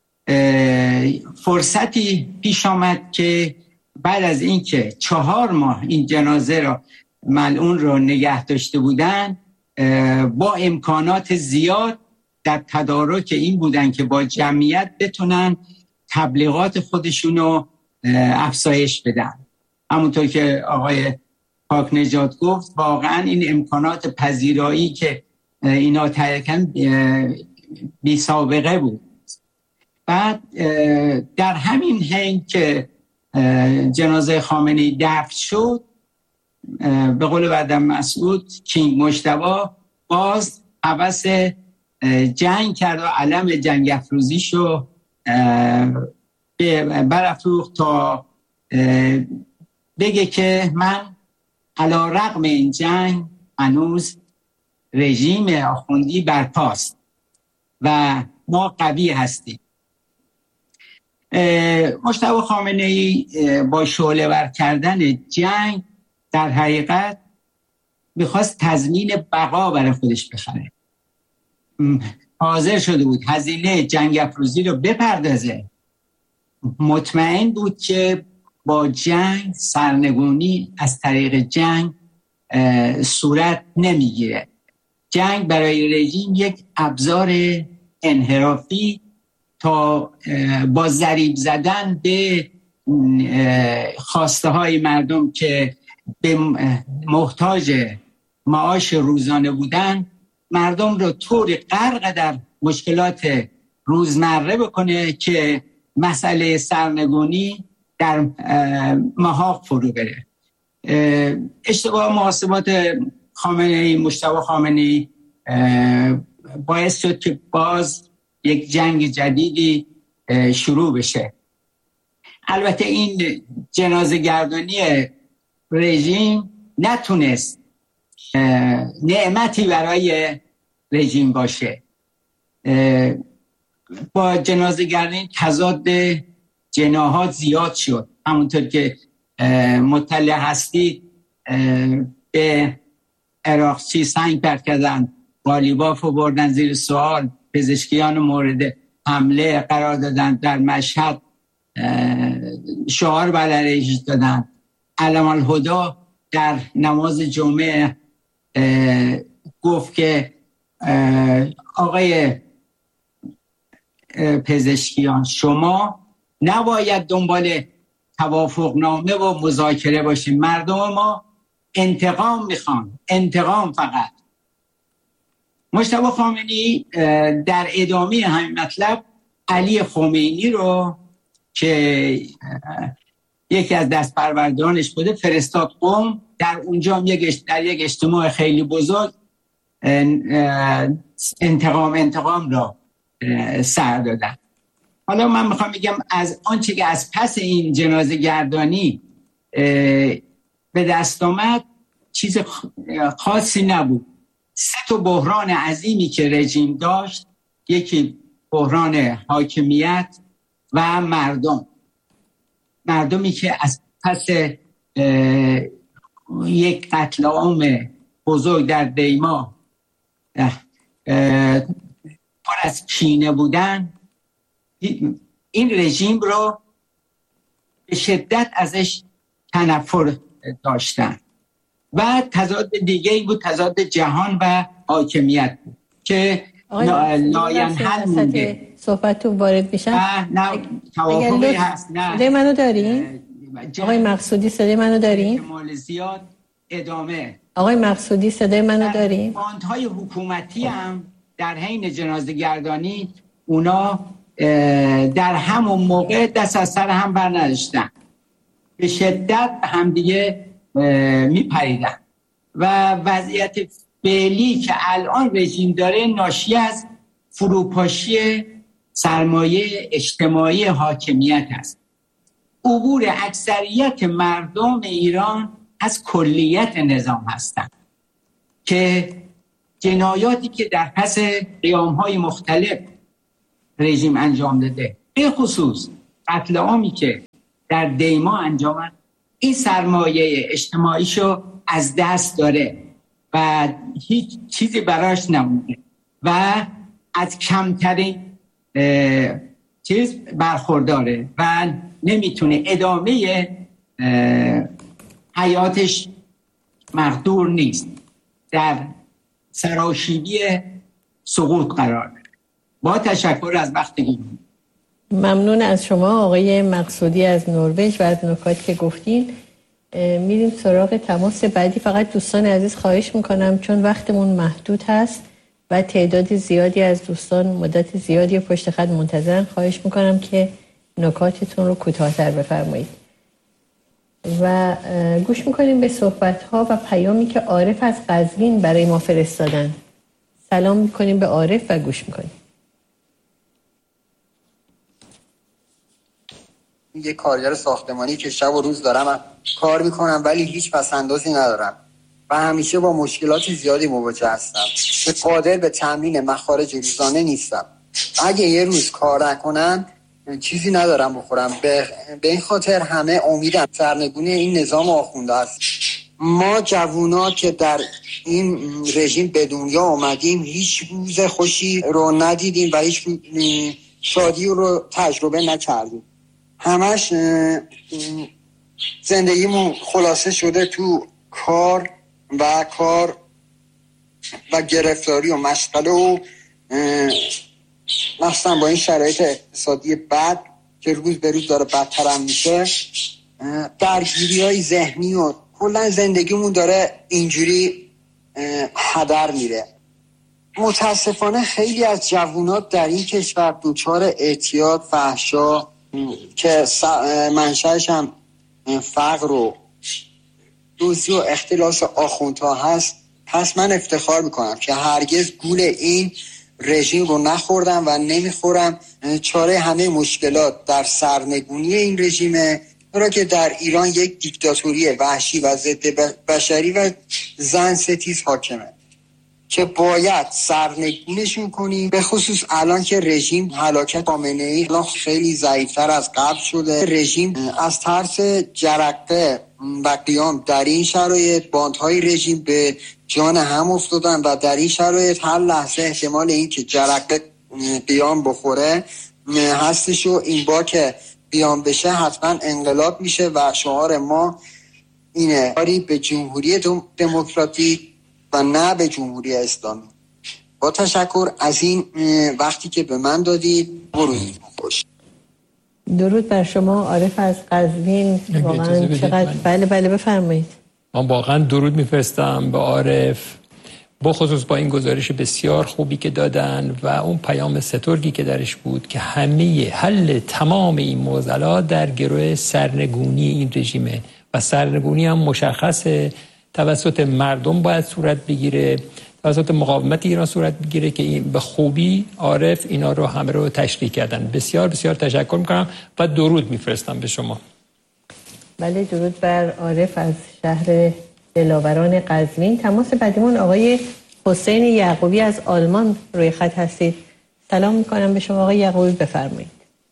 فرصتی پیش آمد که بعد از اینکه چهار ماه این جنازه را ملعون را نگه داشته بودن، با امکانات زیاد در تدارک این بودن که با جمعیت بتونن تبلیغات خودشونو افزایش بدن. همونطور که آقای پاک نژاد گفت، واقعا این امکانات پذیرایی که اینا ترکن بی سابقه بود. بعد در همین حین که جنازه خامنه‌ای دفن شد، به قول بعدم مسعود، کینگ مجتبی باز هوس جنگ کرد و علم جنگ افروزیشو برافروخت تا بگه که من علی رغم این جنگ هنوز رژیم آخوندی برپاست و ما قوی هستیم. مجتبی خامنه‌ای با شعله ور کردن جنگ در حقیقت میخواست تضمین بقا برای خودش بخره. حاضر شده بود هزینه جنگ افروزی رو بپردازه. مطمئن بود که با جنگ سرنگونی از طریق جنگ صورت نمیگیره. جنگ برای رژیم یک ابزار انحرافی تا با ضریب زدن به خواسته های مردم که به محتاج معاش روزانه بودن، مردم رو طوری غرق در مشکلات روزمره بکنه که مسئله سرنگونی در محاق فرو بره. اشتباه محاسبات خامنه‌ای، مجتبی خامنه‌ای باعث شد که باز یک جنگ جدیدی شروع بشه. البته این جنازه گردانی رژیم نتونست نعمتی برای رژیم باشه. با جنازه گردانی تضاد جناحات زیاد شد. همونطور که مطلع هستید، به عراقچی سنگ پرت کردن، قالیباف رو بردن زیر سوال، پزشکیان مورد حمله قرار دادن، در مشهد شعار بر علیهش دادن. علم الهدی در نماز جمعه گفت که آقای پزشکیان، شما نباید دنبال توافقنامه و مذاکره باشیم، مردم ما انتقام میخوان، انتقام فقط. مجتبی خامنه‌ای در ادامه همین مطلب علی خمینی رو که یکی از دستپروردانش بوده فرستاد قم. در اونجا یک در یک اجتماع خیلی بزرگ انتقام انتقام را سر دادن. حالا من میخوام بگم از آنچه که از پس این جنازه گردانی به دست آمد چیز خاصی نبود. سه تا بحران عظیمی که رژیم داشت، یکی بحران حاکمیت و مردم. مردمی که از پس یک قتل عام بزرگ در دیما پر از کینه بودن، این رژیم رو به شدت ازش تنفر داشتن. و تضاد دیگه ای بود، تضاد جهان و حاکمیت بود که ناینحل مونده. صحبتتون وارد میشن؟ نه توافقی هست. نه صدای منو دارین؟ آقای مقصودی صدای منو دارین؟ احتمال زیاد ادامه. آقای مقصودی صدای منو دارین؟ باندهای حکومتی هم در حین جنازه گردانی اونا در همون موقع دست از سر هم بر نداشتن، به شدت همدیگه میپریدن و وضعیت فعلی که الان رژیم داره ناشی از فروپاشی سرمایه اجتماعی حاکمیت است. عبور اکثریت مردم ایران از کلیت نظام هستند که جنایاتی که در پس قیام‌های مختلف رژیم انجام داده، به خصوص قتل عامی که در دیما انجام، این سرمایه اجتماعیشو از دست داره و هیچ چیزی براش نمونده و از کمترین چیز برخورداره و نمیتونه ادامه حیاتش مقدور نیست، در سراشیبی سقوط قرار داره. با تشکر از وقتتون. ممنون از شما آقای مقصودی از نروژ و از نکاتی که گفتین. میریم سراغ تماس بعدی. فقط دوستان عزیز خواهش میکنم چون وقتمون محدود هست و تعداد زیادی از دوستان مدت زیادی پشت خط منتظرن، خواهش میکنم که نکاتتون رو کوتاه‌تر بفرمایید و گوش میکنیم به صحبت‌ها و پیامی که عارف از قزوین برای ما فرستادن. سلام میکنیم به عارف و گوش میکنیم. یه کارگر ساختمانی که شب و روز دارم کار میکنم ولی هیچ پسندازی ندارم و همیشه با مشکلات زیادی مواجه هستم که قادر به تامین مخارج روزانه نیستم. اگه یه روز کار نکنم چیزی ندارم بخورم. به, به این خاطر همه امیدم سرنگونی این نظام آخونده است. ما جوونا که در این رژیم به دنیا آمدیم هیچ روز خوشی رو ندیدیم و هیچ شادی رو تجربه نکردیم. همش زندگیمون خلاصه شده تو کار و کار و گرفتاری و مشغله و مثلا با این شرایط اقتصادی بد که روز به روز داره بدتر هم میشه، درگیری های ذهنی و کلا زندگیمون داره اینجوری هدر میره. متاسفانه خیلی از جوانات در این کشور دوچار اعتیاد، فحشا که منشأش هم فقر و دزدی و اختلاس آخوندها هست. پس من افتخار میکنم که هرگز گول این رژیم رو نخوردم و نمیخورم. چاره همه مشکلات در سرنگونی این رژیمه، را که در ایران یک دیکتاتوری وحشی و ضد بشری و زن ستیز حاکمه که باید سرنگونشون کنیم. به خصوص الان که رژیم هلاکت خامنه‌ای الان خیلی ضعیفتر از قبل شده. رژیم از ترس جرقه و قیام در این شرایط باندهای رژیم به جان هم افتادن و در این شرایط هر لحظه احتمال این که جرقه قیام بخوره هستش و این با که قیام بشه حتما انقلاب میشه و شعار ما اینه کاری به جمهوری دموکراتیک و نه به جمهوری اسلامی. با تشکر از این وقتی که به من دادید. روزتون خوش. درود بر شما عارف از قزوین. واقعا چقدر بله بله بفرمایید. من واقعا درود میفرستم به عارف، بخصوص با این گزارش بسیار خوبی که دادن و اون پیام سترگی که درش بود که همه حل تمام این معضلات در گروه سرنگونی این رژیمه و سرنگونی هم مشخصه توسط مردم باید صورت بگیره، توسط مقاومت ایران صورت بگیره که این به خوبی عارف اینا رو همه رو تشریح کردن. بسیار بسیار تشکر میکنم و درود میفرستم به شما. بله درود بر عارف از شهر دلاوران قزوین. تماس بعدیمون آقای حسین یعقوبی از آلمان روی خط هستید. سلام میکنم به شما آقای یعقوبی، بفرمایید.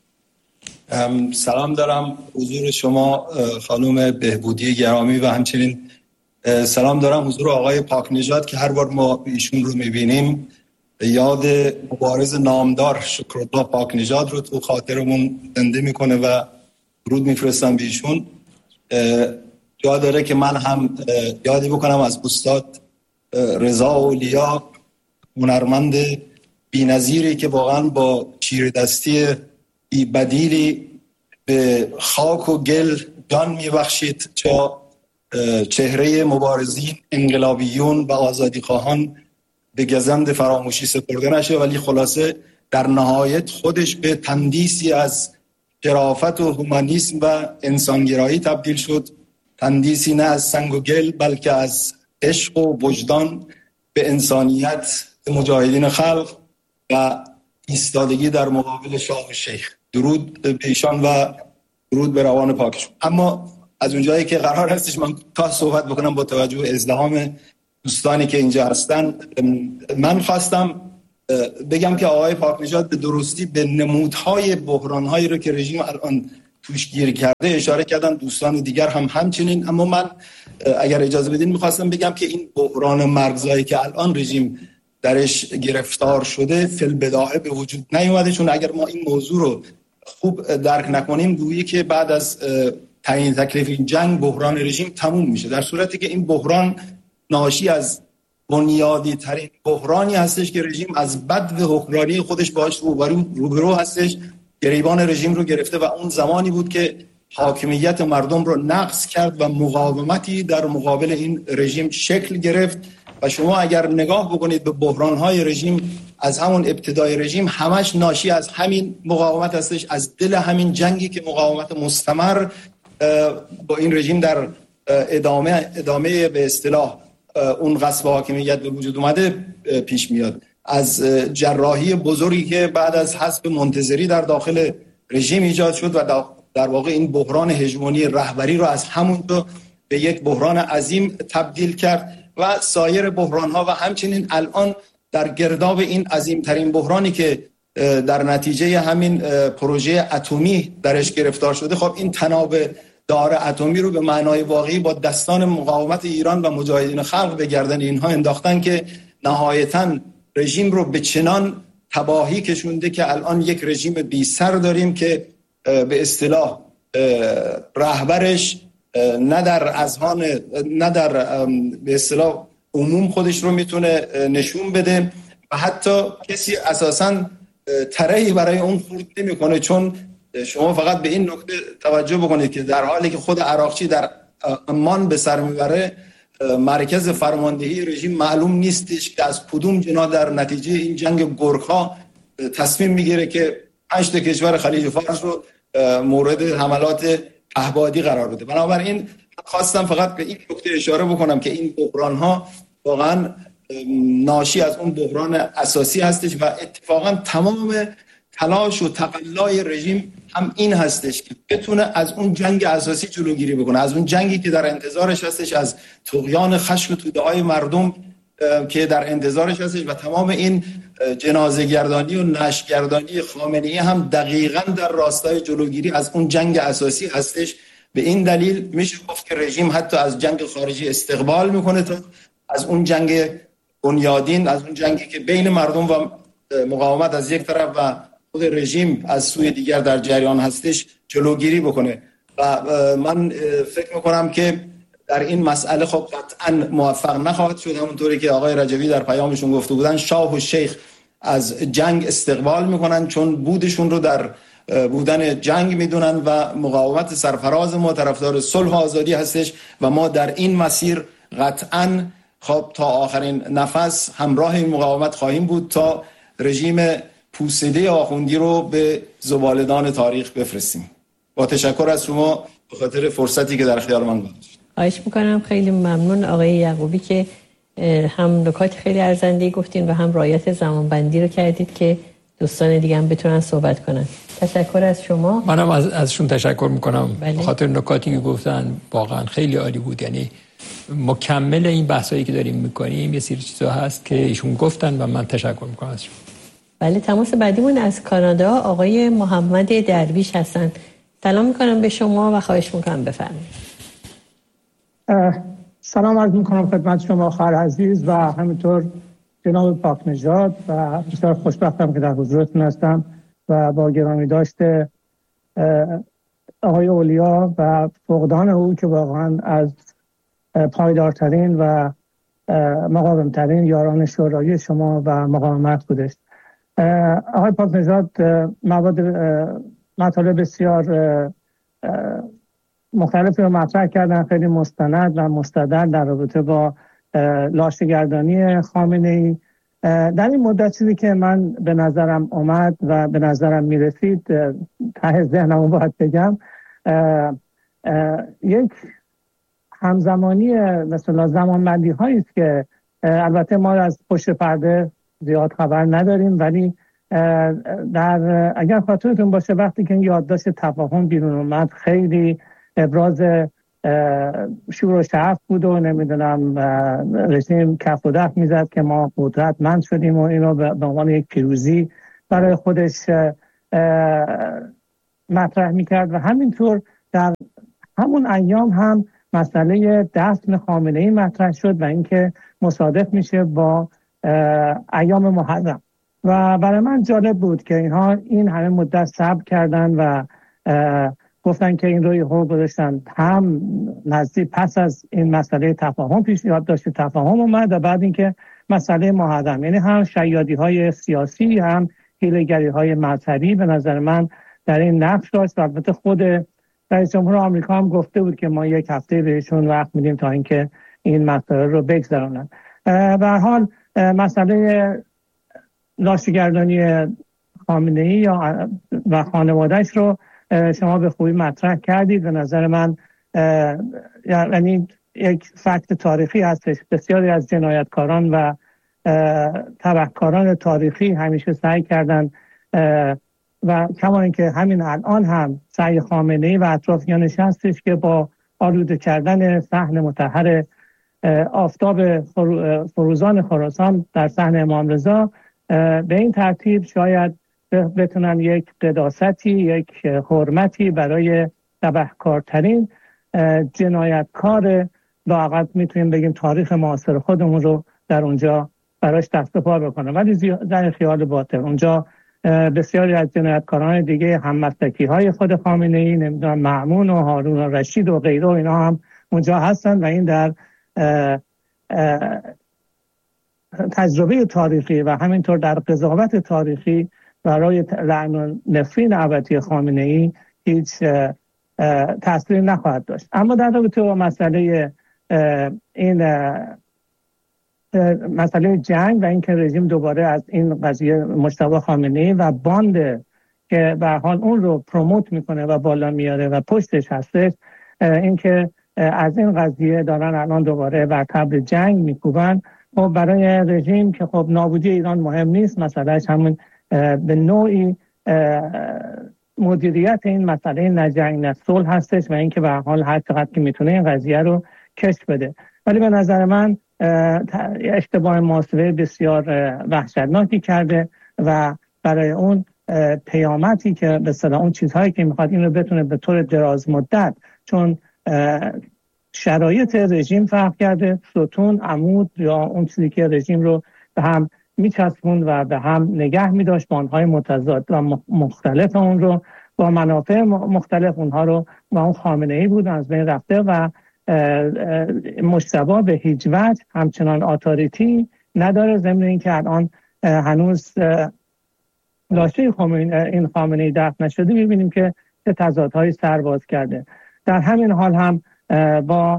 سلام دارم حضور شما خانم بهبودی گرامی و همچنین سلام دارم حضور آقای پاکنژاد که هر بار ما ایشون رو میبینیم یاد مبارز نامدار شکرالله پاکنژاد رو تو خاطرمون زنده میکنه و درود میفرستم به ایشون. جا داره که من هم یادی بکنم از استاد رضا اولیا، هنرمند بی‌نظیری که واقعا با چیردستی بی بدیلی به خاک و گل جان میبخشید تا چهره مبارزین، انقلابیون و آزادی خواهان به گزند فراموشی سپرده نشه، ولی خلاصه در نهایت خودش به تندیسی از شرافت و هومانیسم و انسانگرایی تبدیل شد، تندیسی نه از سنگ و گل بلکه از عشق و وجدان به انسانیت، به مجاهدین خلق و ایستادگی در مقابل شاه و شیخ. درود به ایشان و درود به روان پاکشون. اما از اونجایی که قرار هستش من تا صحبت بکنم با توجه به ازدحام دوستانی که اینجا هستن، من خواستم بگم که آقای پاکنژاد به درستی به نمودهای بحرانهایی رو که رژیم الان توش گیر کرده اشاره کردن، دوستان دیگر هم همچنین. اما من اگر اجازه بدین میخواستم بگم که این بحران مرزایی که الان رژیم درش گرفتار شده فی البداهه به وجود نیومده، چون اگر ما این موضوع رو خوب درک نکنیم گویی که بعد از تعیین تکلیف این جنگ بحران رژیم تموم میشه، در صورتی که این بحران ناشی از بنیادی ترین بحرانی هستش که رژیم از بد و حکمرانی خودش باهاش روبرو هستش. گریبان رژیم رو گرفته و اون زمانی بود که حاکمیت مردم رو نقض کرد و مقاومتی در مقابل این رژیم شکل گرفت. و شما اگر نگاه بکنید به بحران‌های رژیم از همون ابتدای رژیم، همش ناشی از همین مقاومت هستش، از دل همین جنگی که مقاومت مستمر با این رژیم در ادامه ادامه به اصطلاح اون غصب حاکمیت به وجود اومده پیش میاد. از جراحی بزرگی که بعد از حذف منتظری در داخل رژیم ایجاد شد و در واقع این بحران هژمونی رهبری رو از همونجا به یک بحران عظیم تبدیل کرد و سایر بحران‌ها و همچنین الان در گرداب این عظیم‌ترین بحرانی که در نتیجه همین پروژه اتمی درش گرفتار شده، خب این تناب دار اتمی رو به معنای واقعی با دستان مقاومت ایران و مجاهدین خلق به گردن اینها انداختن که نهایتاً رژیم رو به چنان تباهی کشونده که الان یک رژیم بی سر داریم که به اصطلاح رهبرش نه در اذهان نه در به اصطلاح عموم خودش رو میتونه نشون بده و حتی کسی اساساً طرحی برای اون خورد نمیکنه. چون شما فقط به این نکته توجه بکنید که در حالی که خود عراقچی در عمان به سر میبره، مرکز فرماندهی رژیم معلوم نیستش که از کدوم جنا در نتیجه این جنگ گورکها تصمیم میگیره که پنج تا کشور خلیج فارس رو مورد حملات احبادی قرار بده. بنابراین خواستم فقط به این نکته اشاره بکنم که این بحران ها واقعا ناشی از اون بحران اساسی هستش و اتفاقا تمام تلاش و تقلای رژیم هم این هستش که بتونه از اون جنگ اساسی جلوگیری بکنه، از اون جنگی که در انتظارش هستش، از طغیان خشم و توده‌های مردم که در انتظارش هستش و تمام این جنازه گردانی و نشر گردانی خامنه‌ای هم دقیقاً در راستای جلوگیری از اون جنگ اساسی هستش. به این دلیل میشه گفت که رژیم حتی از جنگ خارجی استقبال میکنه تا از اون جنگ بنیادین، از اون جنگی که بین مردم و مقاومت از یک طرف و خود رژیم از سوی دیگر در جریان هستش جلوگیری بکنه. و من فکر میکنم که در این مسئله خب قطعا موفق نخواهد شد. همونطوری که آقای رجبی در پیامشون گفته بودن، شاه و شیخ از جنگ استقبال میکنن چون بودشون رو در بودن جنگ میدونن و مقاومت سرفراز ما طرفدار صلح و آزادی هستش و ما در این مسیر قطعا خب تا آخرین نفس همراه این مقاومت خواهیم بود تا رژیم پوسیده آخوندی رو به زبالدان تاریخ بفرستیم. با تشکر از شما به خاطر فرصتی که در اختیار من گذاشتید. خواهش میکنم. خیلی ممنون آقای یعقوبی که هم نکات خیلی ارزنده گفتین و هم رعایت زمانبندی رو کردید که دوستان دیگه هم بتونن صحبت کنن. تشکر از شما. منم از ازشون تشکر میکنم. بله. به خاطر نکاتی که گفتن واقعا خیلی عالی بود. یعنی مکمل این بحثایی که داریم میکنیم یه سری چیزا هست که ایشون گفتن و من تشکر میکنم ازشون. بله، تماس بعدیمون از کانادا آقای محمد درویش هستن. سلام میکنم به شما و خواهش میکنم بفرمایید. سلام عرض میکنم خدمت شما خواهر عزیز و همینطور جناب پاکنژاد و بسیار خوشبختم که در حضورتون هستم و با گرامی داشته آقای اولیا و فقدان او که واقعا از پایدارترین و مقاومترین یاران شورایی شما و مقاومت بودش. آقای پاکنژاد مواد مطالب بسیار مختلفی رو مطرح کردن، خیلی مستند و مستدل در رابطه با لاشه‌گردانی خامنه‌ای در این مدت چیزی که من به نظرم اومد و به نظرم میرسید ته ذهنمو باید بگم یک همزمانی مثلا زمانبندی هایی است که البته ما از پشت پرده زیاد خبر نداریم، ولی در اگر خاطرتون باشه وقتی که این یادداشت تفاهم بیرون اومد خیلی ابراز شور و شعف بود و نمیدونم رژیم کف و دف میزد که ما قدرتمند شدیم و اینو به عنوان یک پیروزی برای خودش مطرح میکرد و همینطور در همون ایام هم مسئله دفن خامنه‌ای مطرح شد و اینکه مصادف میشه با ایام محرم و برای من جالب بود که اینها این همه مدت صبر کردن و گفتن که این روی حقوق گذاشتن هم نزدیک پس از این مسئله تفاهم پیش یادداشت تفاهم اومد و بعد اینکه مسئله محرم، یعنی هم شیادی های سیاسی هم حیله‌گری های مذهبی به نظر من در این نقش داشت و البته خود رئیس جمهور آمریکا هم گفته بود که ما یک هفته بهشون وقت میدیم تا اینکه این مسئله رو بگذرونن. به هر حال مسئله لاشیگردانی خامنه‌ای یا و خانواده‌اش رو شما به خوبی مطرح کردید. به نظر من یعنی یک فکت تاریخی هستش. بسیاری از جنایتکاران و تبهکاران تاریخی همیشه سعی کردن و کما اینکه همین الان هم سعی خامنه‌ای و اطرافیانش هستش که با آلوده کردن صحن مطهر آفتاب فروزان خراسان در صحن امام رضا به این ترتیب شاید بتونن یک قداستی، یک حرمتی برای تبهکارترین جنایتکار لااقل میتونیم بگیم تاریخ معاصر خودمون رو در اونجا براش دست و پا بکنن، ولی در خیال باطل اونجا بسیاری از جنایتکاران دیگه هم مسلکی های خود خامنه‌ای، نمیدونم مأمون و هارون و رشید و غیره اینا هم اونجا هستن و این در اه اه تجربه تاریخی و همینطور در قضاوت تاریخی برای لعن و نفرین ابدی خامنه‌ای هیچ تأثیری نخواهد داشت. اما در رابطه با مسئله این مسئله جنگ و اینکه رژیم دوباره از این قضیه مجتبی خامنه‌ای و باند که به حال اون رو پروموت میکنه و بالا میاره و پشتش هستش، اینکه از این قضیه دارن الان دوباره بر تبل جنگ میکوبن. خب برای رژیم که خب نابودی ایران مهم نیست، مسئلهش همون به نوعی مدیریت این مسئله نجنگ نه صلح هستش و اینکه به حال هر چقدر که میتونه این قضیه رو کش بده. ولی به نظر من اشتباه محاسبه بسیار وحشتناکی کرده و برای اون پیامتی که به اصطلاح اون چیزهایی که میخواد این رو بتونه به طور دراز مدت، چون شرایط رژیم فرق کرده، ستون عمود یا اون چیزی که رژیم رو به هم میچسبوند و به هم نگه میداشت با آنهای متضاد و مختلف اون رو با منافع مختلف اونها رو و اون خامنه‌ای بود از بین رفته و مجتبی به هیچ وجه همچنان اتوریتی نداره. ضمن اینکه الان هنوز لاشه این خامنه‌ای دفن نشده، میبینیم که چه تضادهایی سر باز کرده. در همین حال هم با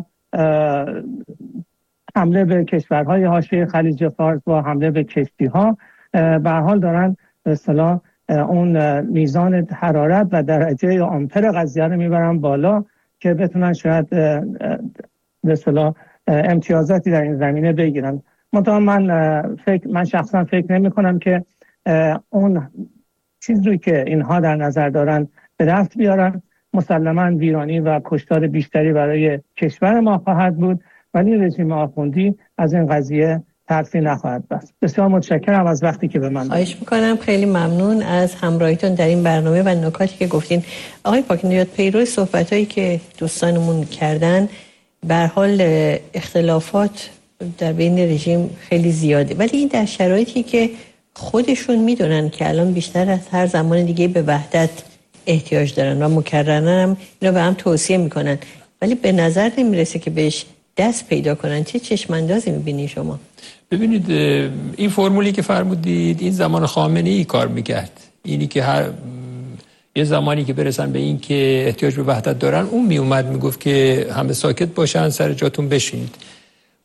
حمله به کشورهای حاشیه خلیج فارس، با حمله به کشتی‌ها، به هر حال دارن به اصطلاح اون میزان حرارت و درجه آمپر قضیه رو میبرن بالا که بتونن شاید به اصطلاح امتیازاتی در این زمینه بگیرن. منتها من فکر من شخصا فکر نمی کنم که اون چیزی که اینها در نظر دارن به دست بیارن. مسلماً ویرانی و کشتار بیشتری برای کشور ما خواهد بود، ولی رژیم آخوندی از این قضیه ترفی نخواهد بست. بسیار متشکرم از وقتی که به من دادید. خواهش میکنم. خیلی ممنون از همراهیتون در این برنامه و نکاتی که گفتین. آقای پاکنژاد، پیرو صحبتایی که دوستانمون کردن، به هر حال اختلافات در بین رژیم خیلی زیاده، ولی این در شرایطی که خودشون میدونن که الان بیشتر از هر زمان دیگه به وحدت احتیاج دارن و مکررن هم اینو به هم توصیه میکنن، ولی به نظر نمیرسه که بهش دست پیدا کنن. چه چشماندازی میبینی شما؟ ببینید این فرمولی که فرمودید این زمان خامنه‌ای کار میکرد، اینی که هر یه زمانی که برسن به این که احتیاج به وحدت دارن، اون میومد میگفت که همه ساکت باشن، سر جاتون بشینید.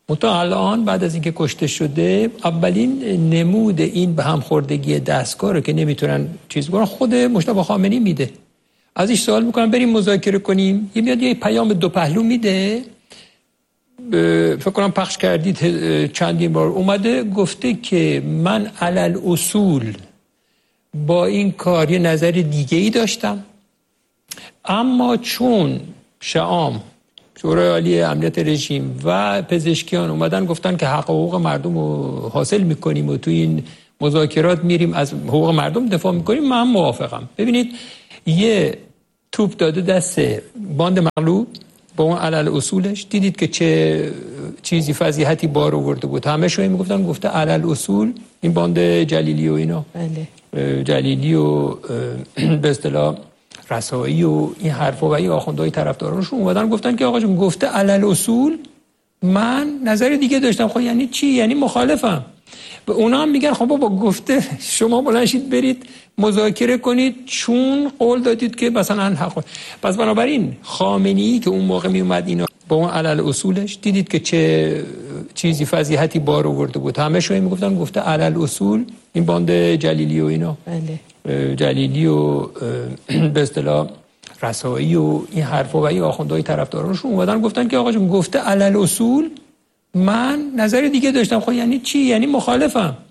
منتها الان بعد از اینکه کشته شده اولین نمود این به هم خوردگی دستگاه رو که نمیتونن چیز کنن خود مجتبی خامنه‌ای میده. ازش سوال میکنن بریم مذاکره کنیم، یه میاد یه پیام دو پهلو میده. فکر کنم پخش کردید چندین بار اومده گفته که من علل اصول با این کار یه نظر دیگه ای داشتم، اما چون شعام شورای عالی امنیت رژیم و پزشکیان اومدن گفتن که حق و حقوق مردم رو حاصل میکنیم و تو این مذاکرات میریم از حقوق مردم دفاع میکنیم، من موافقم. ببینید یه توپ داده دست باند مغلوب با اون علل اصولش، دیدید که چه چیزی فضیحتی بار آورده بود. همه شوی میگفتن گفته علل اصول این باند جلیلی و اینا، بله. جلیلی و به اصطلاح رسایی و این حرفا و این آخوندهای طرفدارانشون اومدن گفتن که آقا جون گفته علل اصول، من نظر دیگه داشتم. خب یعنی چی؟ یعنی مخالفم. به اونا هم میگن خب بابا گفته شما بلند شید برید مذاکره کنید چون قول دادید که مثلا حق. پس بنابراین خامنه‌ای که اون موقع میومد اینا با اون علل اصولش، دیدید که چه چیزی فضیحتی بار آورده بود. همه شوی میگفتن گفته علل اصول این باند جلیلی و اینا، بله. جلیلی و به اصطلاح رسایی و این حرفا و این آخوندهای طرفدارانشون اومدن گفتن که آقا جون گفته علل اصول، من نظر دیگه داشتم. خب یعنی چی؟ یعنی مخالفم.